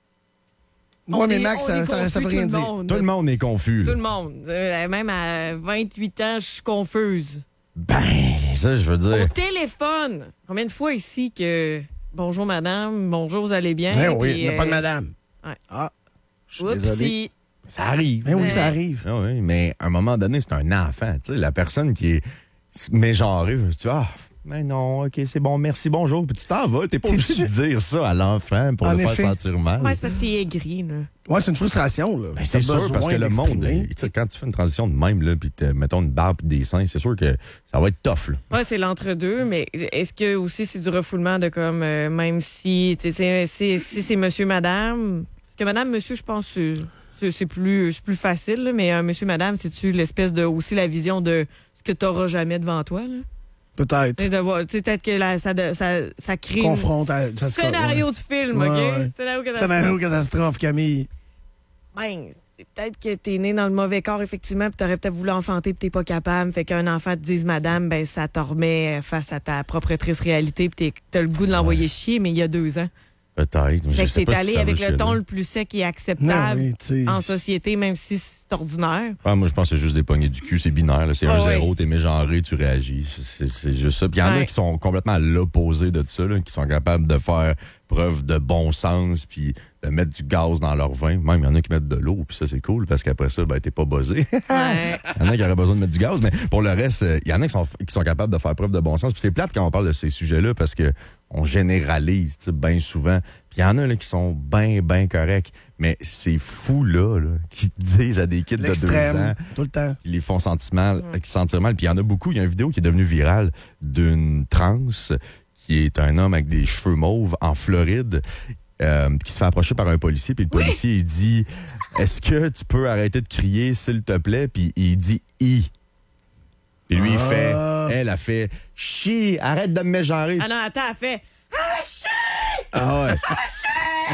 Oui, mais Max, ça veut rien dire. Tout le monde est confus. Tout le monde. Même à 28 ans, je suis confuse. Ben, ça, je veux dire. Au téléphone. Combien de fois ici que bonjour madame, bonjour, vous allez bien? Ben oui, il n'y a pas de madame. Ouais. Ah, je suis désolé. Ça arrive. Ben oui, ça arrive. Ah oui, mais à un moment donné, c'est un enfant. Tu sais, la personne qui est mégenrée, tu vois, mais non, OK, c'est bon, merci, bonjour. Puis tu t'en vas. T'es pas obligé de dire ça à l'enfant pour le faire sentir mal. Ouais, c'est parce que t'es aigri, là. Ouais, c'est une frustration, là. Ben, c'est sûr, parce que le monde, tu sais, quand tu fais une transition de même, là, puis mettons une barbe et des seins, c'est sûr que ça va être tough, là. Ouais, c'est l'entre-deux, mais est-ce que aussi c'est du refoulement de comme, même si, tu sais, si c'est monsieur, madame, parce que madame, monsieur, je pense, c'est plus facile, là, mais monsieur, madame, c'est-tu l'espèce de, aussi la vision de ce que t'auras jamais devant toi, là? Peut-être. Peut-être que ça crée un scénario de film, ouais, OK? Ouais. Scénario catastrophe, Camille. Ben, c'est peut-être que t'es né dans le mauvais corps, effectivement, puis t'aurais peut-être voulu enfanter, puis t'es pas capable. Fait qu'un enfant te dise madame, ben ça te remet face à ta propre triste réalité, puis t'as le goût de l'envoyer chier, mais il y a 2 ans. Peut-être. Fait que t'es allé avec le ton le plus sec et acceptable non, en société, même si c'est ordinaire. Ah, moi, je pense que c'est juste des poignées du cul, c'est binaire. Là. C'est 1-0, t'es mégenré, tu réagis. C'est juste ça. Puis il y en a qui sont complètement à l'opposé de ça, là, qui sont capables de faire preuve de bon sens, puis de mettre du gaz dans leur vin. Même, il y en a qui mettent de l'eau, puis ça, c'est cool, parce qu'après ça, ben, t'es pas buzzé. Il y en a qui auraient besoin de mettre du gaz, mais pour le reste, il y en a qui sont capables de faire preuve de bon sens. Puis c'est plate quand on parle de ces sujets-là, parce que on généralise bien souvent. Puis il y en a là, qui sont bien corrects. Mais ces fous-là qui disent à des kids de 2 ans tout le temps. Qui les font sentir mal. Puis il y en a beaucoup. Il y a une vidéo qui est devenue virale d'une trans qui est un homme avec des cheveux mauves en Floride qui se fait approcher par un policier. Puis le policier, il dit « Est-ce que tu peux arrêter de crier, s'il te plaît? » Puis il dit « I ». Et lui, elle a fait « Chi, arrête de me mégenrer. » Ah non, attends, elle fait « Ah, chi! Ah ouais. Ah, chi! »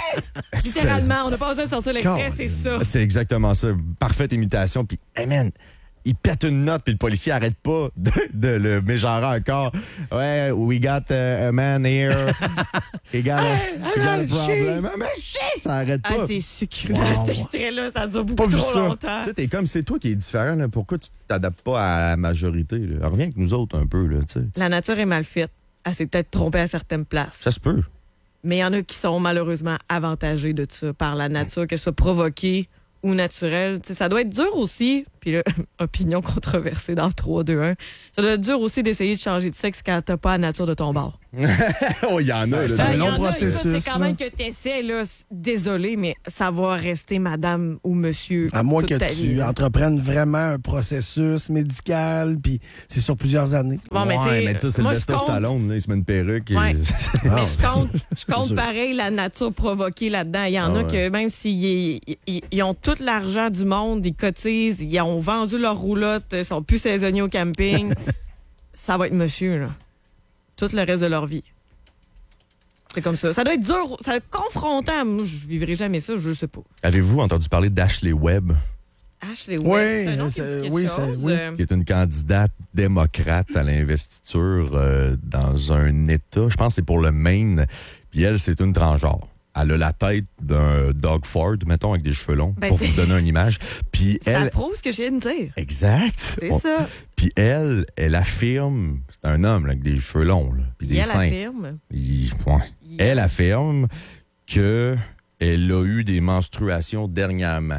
Littéralement, on n'a pas osé sortir l'extrait, c'est ça. C'est exactement ça. Parfaite imitation. Puis, hey man, il pète une note, puis le policier arrête pas de le mégenrer encore. Ouais, we got a man here. He got a problem. Mais chi, ça arrête pas. Ah, c'est succulent, cet extrait-là. Ça dure beaucoup trop longtemps. Tu sais, t'es comme, c'est toi qui es différent. Là. Pourquoi tu t'adaptes pas à la majorité? Là? Reviens avec nous autres un peu. Là, tu sais. La nature est mal faite. Elle s'est peut-être trompée à certaines places. Ça se peut. Mais il y en a qui sont malheureusement avantagés de ça par la nature, qu'elle soit provoquée ou naturelle. T'sais, ça doit être dur aussi. Puis là, opinion controversée dans 3, 2, 1. Ça doit être dur aussi d'essayer de changer de sexe quand t'as pas la nature de ton bord. Oh, il y en a. C'est un long Écoute, processus. c'est quand même que t'essaies, là. Désolé, mais ça va rester madame ou monsieur. À moins toute que ta tu vie, là. entreprennes vraiment un processus médical, puis c'est sur plusieurs années. Bon, mais mais tu sais, moi, je Sylvester compte- Stallone, là, il se met une perruque. Et... Ouais. Ah, Mais je compte c'est sûr. pareil la nature provoquée là-dedans. Il y en a que même s'ils ils ont tout l'argent du monde, ils cotisent, ils ont vendu leur roulotte, ils sont plus saisonniers au camping, ça va être monsieur, là. Tout le reste de leur vie. C'est comme ça. Ça doit être dur, ça doit être confrontant. Moi, je vivrai jamais ça, je sais pas. Avez-vous entendu parler d'Ashley Webb, Ashley Oui, Webb, c'est un nom qui me dit quelque oui, chose. oui. qui est une candidate démocrate à l'investiture dans un État? Je pense que c'est pour le Maine. Puis elle, c'est une transgenre. Elle a la tête d'un Doug Ford, mettons, avec des cheveux longs, Ben, pour c'est- vous donner une image. Puis Ça elle... prouve ce que je viens de dire. Exact. C'est ça. Puis elle affirme... C'est un homme là, avec des cheveux longs, là, puis des Et elle seins. affirme. Elle affirme qu'elle a eu des menstruations dernièrement.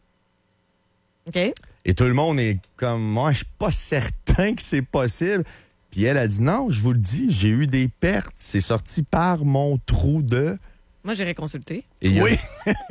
OK? Et tout le monde est comme, moi, je suis pas certain que c'est possible. Puis elle a dit, non, je vous le dis, j'ai eu des pertes. C'est sorti par mon trou de... Moi, j'irai consulter. Et il y a- Oui.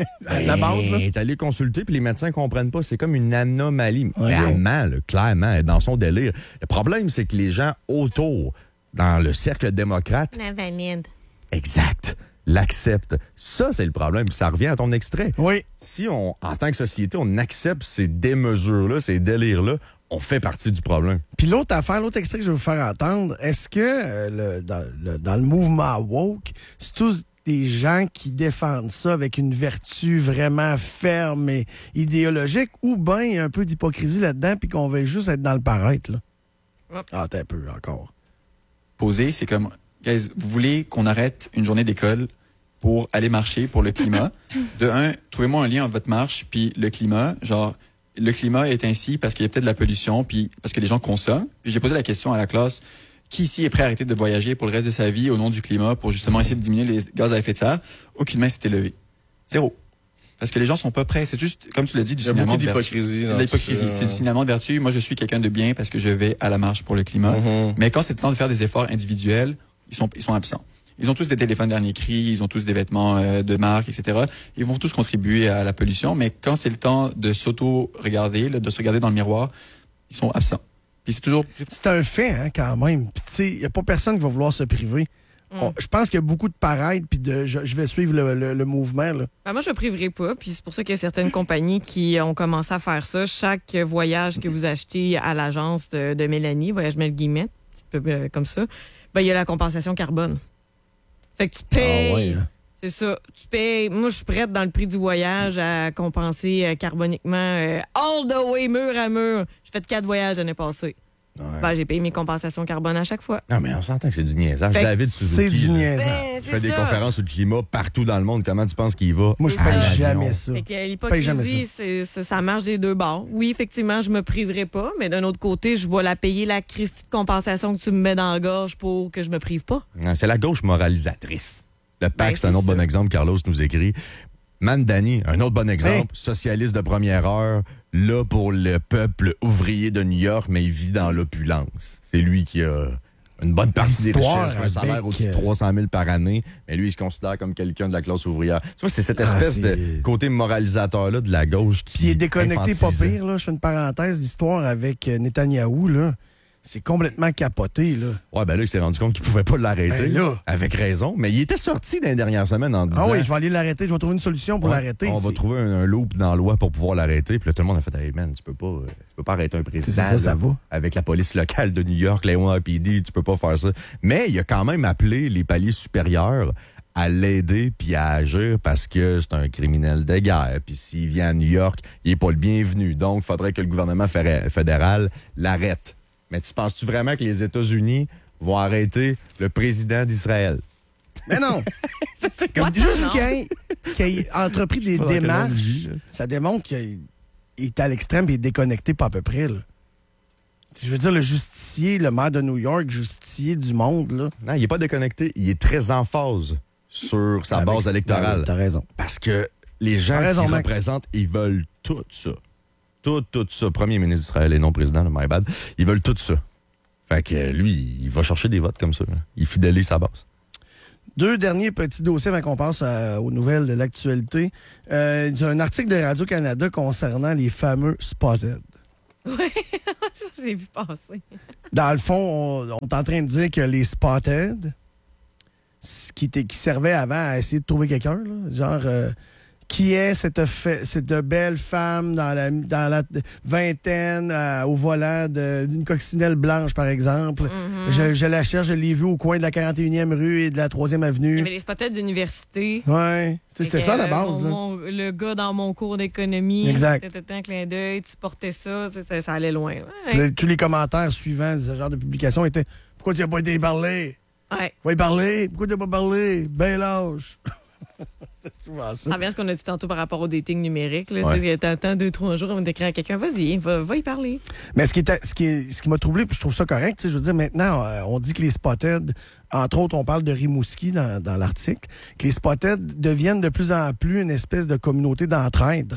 La base, là. Elle est allée consulter, puis les médecins comprennent pas. C'est comme une anomalie. Ouais. Clairement, là, clairement, elle est dans son délire. Le problème, c'est que les gens autour, dans le cercle démocrate, La valide. exact, l'acceptent. Ça, c'est le problème. Puis ça revient à ton extrait. Oui. Si on, en tant que société, on accepte ces démesures-là, ces délires-là, on fait partie du problème. Puis l'autre affaire, l'autre extrait que je veux vous faire entendre, est-ce que dans le mouvement woke, c'est tous des gens qui défendent ça avec une vertu vraiment ferme et idéologique, ou bien il y a un peu d'hypocrisie là-dedans, puis qu'on veut juste être dans le paraître, là? Hop. Ah, t'as un peu encore. Poser, c'est comme, guys, vous voulez qu'on arrête une journée d'école pour aller marcher pour le climat? De un, trouvez-moi un lien entre votre marche puis le climat. Genre, le climat est ainsi parce qu'il y a peut-être de la pollution, puis parce que les gens consomment. Puis j'ai posé la question à la classe, qui ici est prêt à arrêter de voyager pour le reste de sa vie au nom du climat pour justement essayer de diminuer les gaz à effet de serre? Aucune main s'est élevée. Zéro. Parce que les gens sont pas prêts. C'est juste, comme tu l'as dit, du Il y a signalement beaucoup de vertu. d'hypocrisie Il y a dans de l'hypocrisie. tout ça. C'est du signalement de vertu. Moi, je suis quelqu'un de bien parce que je vais à la marche pour le climat. Mais quand c'est le temps de faire des efforts individuels, ils sont absents. Ils ont tous des téléphones dernier cri, ils ont tous des vêtements de marque, etc. Ils vont tous contribuer à la pollution, mais quand c'est le temps de s'auto-regarder, là, de se regarder dans le miroir, ils sont absents. Puis c'est toujours... C'est un fait, hein, quand même. Puis, tu sais, il n'y a pas personne qui va vouloir se priver. Je pense qu'il y a beaucoup de paraître, puis je vais suivre le mouvement, là. Ben, moi, je ne priverai pas. Puis c'est pour ça qu'il y a certaines compagnies qui ont commencé à faire ça. Chaque voyage que vous achetez à l'agence de Mélanie, Voyage Mel Guillemette, petit peu comme ça, ben, il y a la compensation carbone. Fait que tu payes. Ah ouais, hein? C'est ça. Tu payes. Moi, je suis prête dans le prix du voyage à compenser carboniquement all the way, mur à mur. J'ai fait 4 voyages l'année passée. Ben, j'ai payé mes compensations carbone à chaque fois. Non, mais on s'entend que c'est du niaisage. Fait que David Suzuki, c'est du là, niaisage. Ben, fait des ça. conférences sur le climat partout dans le monde. Comment tu penses qu'il va? Moi, je C'est paye ça. jamais ça. Fait que Je paye jamais l'hypocrisie, ça marche des deux bords. Oui, effectivement, je me priverai pas, mais d'un autre côté, je vais la payer la Christie de compensation que tu me mets dans la gorge pour que je me prive pas. C'est la gauche moralisatrice. Le PAC, Ben, c'est un c'est autre ça. bon exemple. Carlos nous écrit. Mandani, un autre bon exemple. Hey. Socialiste de première heure, là pour le peuple ouvrier de New York, mais il vit dans l'opulence. C'est lui qui a une bonne partie des L'histoire richesses, un salaire avec, au-dessus de 300 000 par année, mais lui, il se considère comme quelqu'un de la classe ouvrière. Tu vois, c'est cette Ah, espèce c'est- de côté moralisateur-là de la gauche qui Puis il est déconnecté pas infantilisant. pire, là. Je fais une parenthèse d'histoire avec Netanyahou, là. C'est complètement capoté, là. Ouais, ben là, il s'est rendu compte qu'il pouvait pas l'arrêter. Ben là. Avec raison. Mais il était sorti dans les dernières semaines en disant... Ah oui, je vais aller l'arrêter. Je vais trouver une solution pour Ouais, l'arrêter. on va C'est- trouver un loop dans la loi pour pouvoir l'arrêter. Puis là, tout le monde a fait, hey man, tu peux pas arrêter un président. C'est ça, ça là, va. Avec la police locale de New York, la NYPD, tu peux pas faire ça. Mais il a quand même appelé les paliers supérieurs à l'aider puis à agir parce que c'est un criminel de guerre. Puis s'il vient à New York, il est pas le bienvenu. Donc, il faudrait que le gouvernement fédéral l'arrête. Mais tu penses-tu vraiment que les États-Unis vont arrêter le président d'Israël? Mais non! C'est comme Juste qu'il ait entrepris des Faudrait que l'on le démarches, dise, là. ça démontre qu'il est à l'extrême et il est déconnecté pas à peu près, là. Je veux dire, le justicier, le maire de New York, justicier du monde, là. Non, il n'est pas déconnecté. Il est très en phase sur sa Avec- base électorale. Ben oui, t'as raison. Parce que les gens T'as raison, qui Max. représentent, ils veulent tout ça. Tout ça. Premier ministre d'Israël et non président, là, my bad. Ils veulent tout ça. Fait que lui, il va chercher des votes comme ça. Là. Il fidélise sa base. 2 derniers petits dossiers avant qu'on passe aux nouvelles de l'actualité. Il y a un article de Radio-Canada concernant les fameux Spotted. Oui, j'ai vu passer. Dans le fond, on est en train de dire que les Spotted, qui servaient avant à essayer de trouver quelqu'un, là, genre... qui est cette belle femme dans la vingtaine au volant d'une coccinelle blanche, par exemple. Mm-hmm. Je la cherche, je l'ai vue au coin de la 41e rue et de la 3e avenue. Il y avait les Spotted d'université. Oui, c'était ça la base. Le gars dans mon cours d'économie, c'était un clin d'œil, tu portais ça, ça allait loin. Ouais. Tous les commentaires suivants de ce genre de publication étaient « Pourquoi tu n'as pas été parler? Ouais. Va y parler? Pourquoi tu n'as pas parlé? Ben lâche! » C'est souvent ça. Ça revient à ce qu'on a dit tantôt par rapport au dating numérique. Là, ouais. T'attends 2-3 jours avant d'écrire à quelqu'un. Vas-y, va y parler. Mais ce qui m'a troublé, puis je trouve ça correct, je veux dire, maintenant, on dit que les Spotted, entre autres, on parle de Rimouski dans l'article, que les Spotted deviennent de plus en plus une espèce de communauté d'entraide.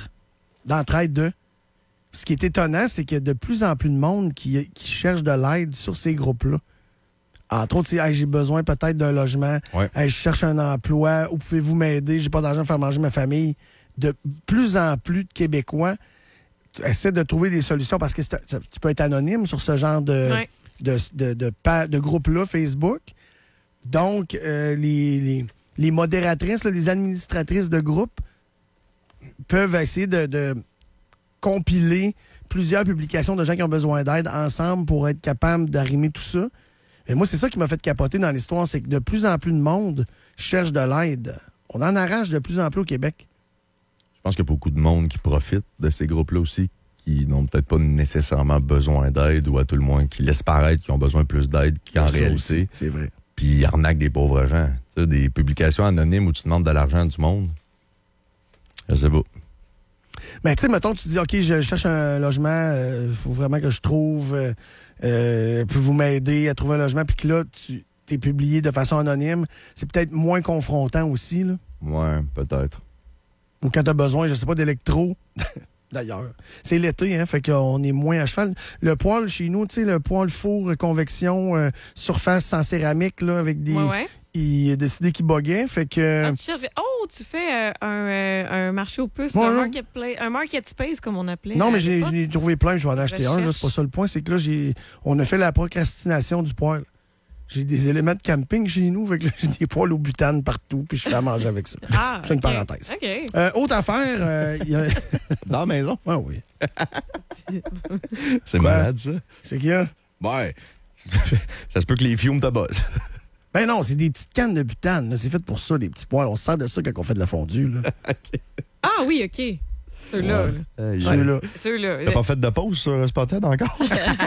Ce qui est étonnant, c'est qu'il y a de plus en plus de monde qui cherche de l'aide sur ces groupes-là. Entre autres, hey, j'ai besoin peut-être d'un logement. Ouais. Hey, je cherche un emploi. Où pouvez-vous m'aider? J'ai pas d'argent pour faire manger ma famille. De plus en plus de Québécois essaient de trouver des solutions parce que tu peux être anonyme sur ce genre de groupe-là, Facebook. Donc, les modératrices, là, les administratrices de groupe peuvent essayer de compiler plusieurs publications de gens qui ont besoin d'aide ensemble pour être capables d'arrimer tout ça. Mais moi, c'est ça qui m'a fait capoter dans l'histoire, c'est que de plus en plus de monde cherche de l'aide. On en arrache de plus en plus au Québec. Je pense qu'il y a beaucoup de monde qui profite de ces groupes-là aussi, qui n'ont peut-être pas nécessairement besoin d'aide ou à tout le moins qui laissent paraître qu'ils ont besoin de plus d'aide qu'en réalité. Aussi, c'est vrai. Puis ils arnaquent des pauvres gens. Tu sais, des publications anonymes où tu demandes de l'argent du monde. Je sais pas. Mais tu sais, mettons, tu dis, OK, je cherche un logement, il faut vraiment que je trouve... pouvez-vous m'aider à trouver un logement? Puis que là, tu t'es publié de façon anonyme. C'est peut-être moins confrontant aussi, là. Ouais, peut-être. Ou quand t'as besoin, je sais pas, d'électro. D'ailleurs. C'est l'été, hein, fait qu'on est moins à cheval. Le poêle chez nous, tu sais, le poêle four, convection, surface sans céramique, là, avec des... Ouais. Il a décidé qu'il buguait, fait que... tu fais un marché aux puces, un market space, comme on appelait. Non, mais j'ai trouvé plein, je vais en acheter un, là, c'est pas ça le point, c'est que là, on a fait la procrastination du poêle. J'ai des éléments de camping chez nous, fait que là, j'ai des poêles au butane partout, puis je fais à manger avec ça. Ah, c'est une parenthèse. OK. Autre affaire... Dans la maison? Ah oui. C'est malade, ça. C'est qu'il y a... Ouais. Ça se peut que les fumes te bossent. Ben non, c'est des petites cannes de butane. Là. C'est fait pour ça, les petits poêles. On se sert de ça quand on fait de la fondue. Là. Okay. Ah oui, OK. Ceux-là. Ceux-là. Ceux-là. T'as pas fait de pause sur Spotted encore?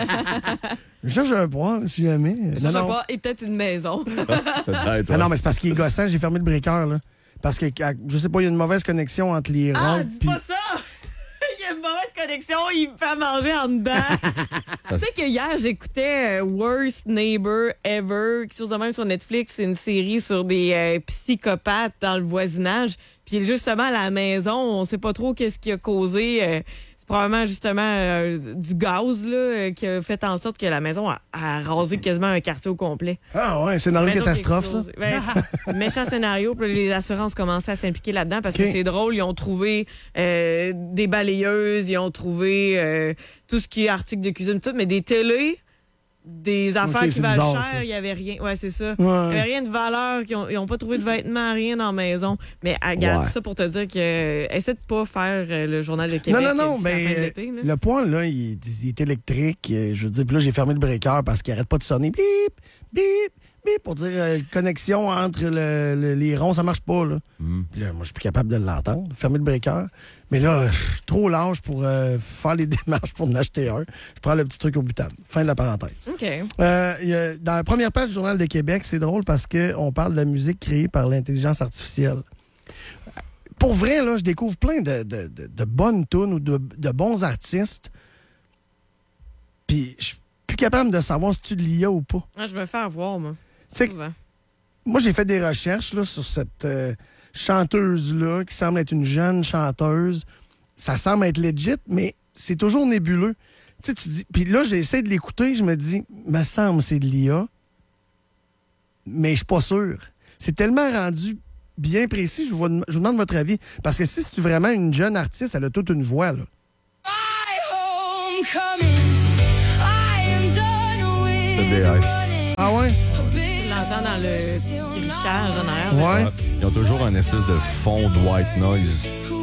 Je cherche un poêle, si jamais. Je cherche un poêle et peut-être une maison. Peut-être. Ah non, mais c'est parce qu'il est gossant. J'ai fermé le breaker. Là. Parce que, je sais pas, il y a une mauvaise connexion entre les rampes. Ah, dis pas ça! Il y a une mauvaise connexion, il me fait manger en dedans. Tu sais que hier, j'écoutais Worst Neighbor Ever, quelque chose de même sur Netflix. C'est une série sur des psychopathes dans le voisinage. Puis justement, à la maison, on sait pas trop qu'est-ce qui a causé. C'est probablement justement du gaz là, qui a fait en sorte que la maison a rasé quasiment un quartier au complet. Ah ouais, c'est une catastrophe, ça. Ben, méchant scénario. Puis les assurances commençaient à s'impliquer là-dedans parce que c'est drôle. Ils ont trouvé des balayeuses, ils ont trouvé tout ce qui est articles de cuisine, tout, mais des télés, des affaires qui valent cher, il n'y avait rien. Ouais, c'est ça. Il n'y avait rien de valeur. Ils n'ont pas trouvé de vêtements, rien dans la maison. Mais regarde ça pour te dire que essaie de pas faire le Journal de Québec. Non, mais le poêle, là, il est électrique. Je veux dire, puis là, j'ai fermé le breaker parce qu'il n'arrête pas de sonner. Bip, bip, bip, pour dire connexion entre les ronds, ça marche pas, là. Puis là, moi, je suis plus capable de l'entendre. Fermer le breaker. Mais là, je suis trop large pour faire les démarches pour en acheter un. Je prends le petit truc au butane. Fin de la parenthèse. OK. Dans la première page du Journal de Québec, c'est drôle parce qu'on parle de la musique créée par l'intelligence artificielle. Pour vrai, là, je découvre plein de bonnes tunes ou de bons artistes. Puis je suis plus capable de savoir si tu de l'IA ou pas. Ah, je me fais avoir, moi. Moi, j'ai fait des recherches là, sur cette chanteuse-là qui semble être une jeune chanteuse. Ça semble être legit, mais c'est toujours nébuleux. Tu sais, tu dis. Puis là, j'essaie de l'écouter, je me dis, me semble c'est de l'IA, mais je suis pas sûr. C'est tellement rendu bien précis, je vous demande votre avis. Parce que si c'est vraiment une jeune artiste, elle a toute une voix, là. C'est des Ah ouais? Tu l'entends dans le petit grichage en arrière. Ouais. Ils ont toujours un espèce de fond de white noise.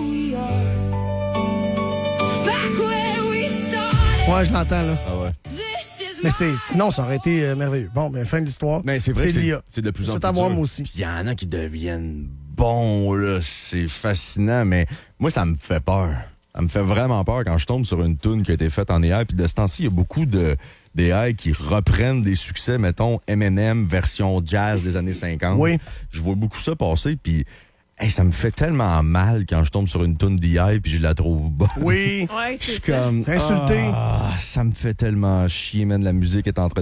Ouais, je l'entends, là. Ah ouais. Mais sinon, ça aurait été merveilleux. Bon, ben, fin de l'histoire. Mais c'est vrai que l'IA. c'est de plus en C'est plus à voir, dur. moi aussi. Puis il y en a qui deviennent bons, là. C'est fascinant, mais moi, ça me fait peur. Ça me fait vraiment peur quand je tombe sur une toune qui a été faite en AI. Puis de ce temps-ci, il y a beaucoup d'AI qui reprennent des succès, mettons, M&M version jazz des années 50. Oui. Je vois beaucoup ça passer, puis hey, ça me fait tellement mal quand je tombe sur une toune d'AI puis je la trouve bonne. Oui. Ouais, Je suis c'est ça. comme Insulté. ça me fait tellement chier, man. La musique est en train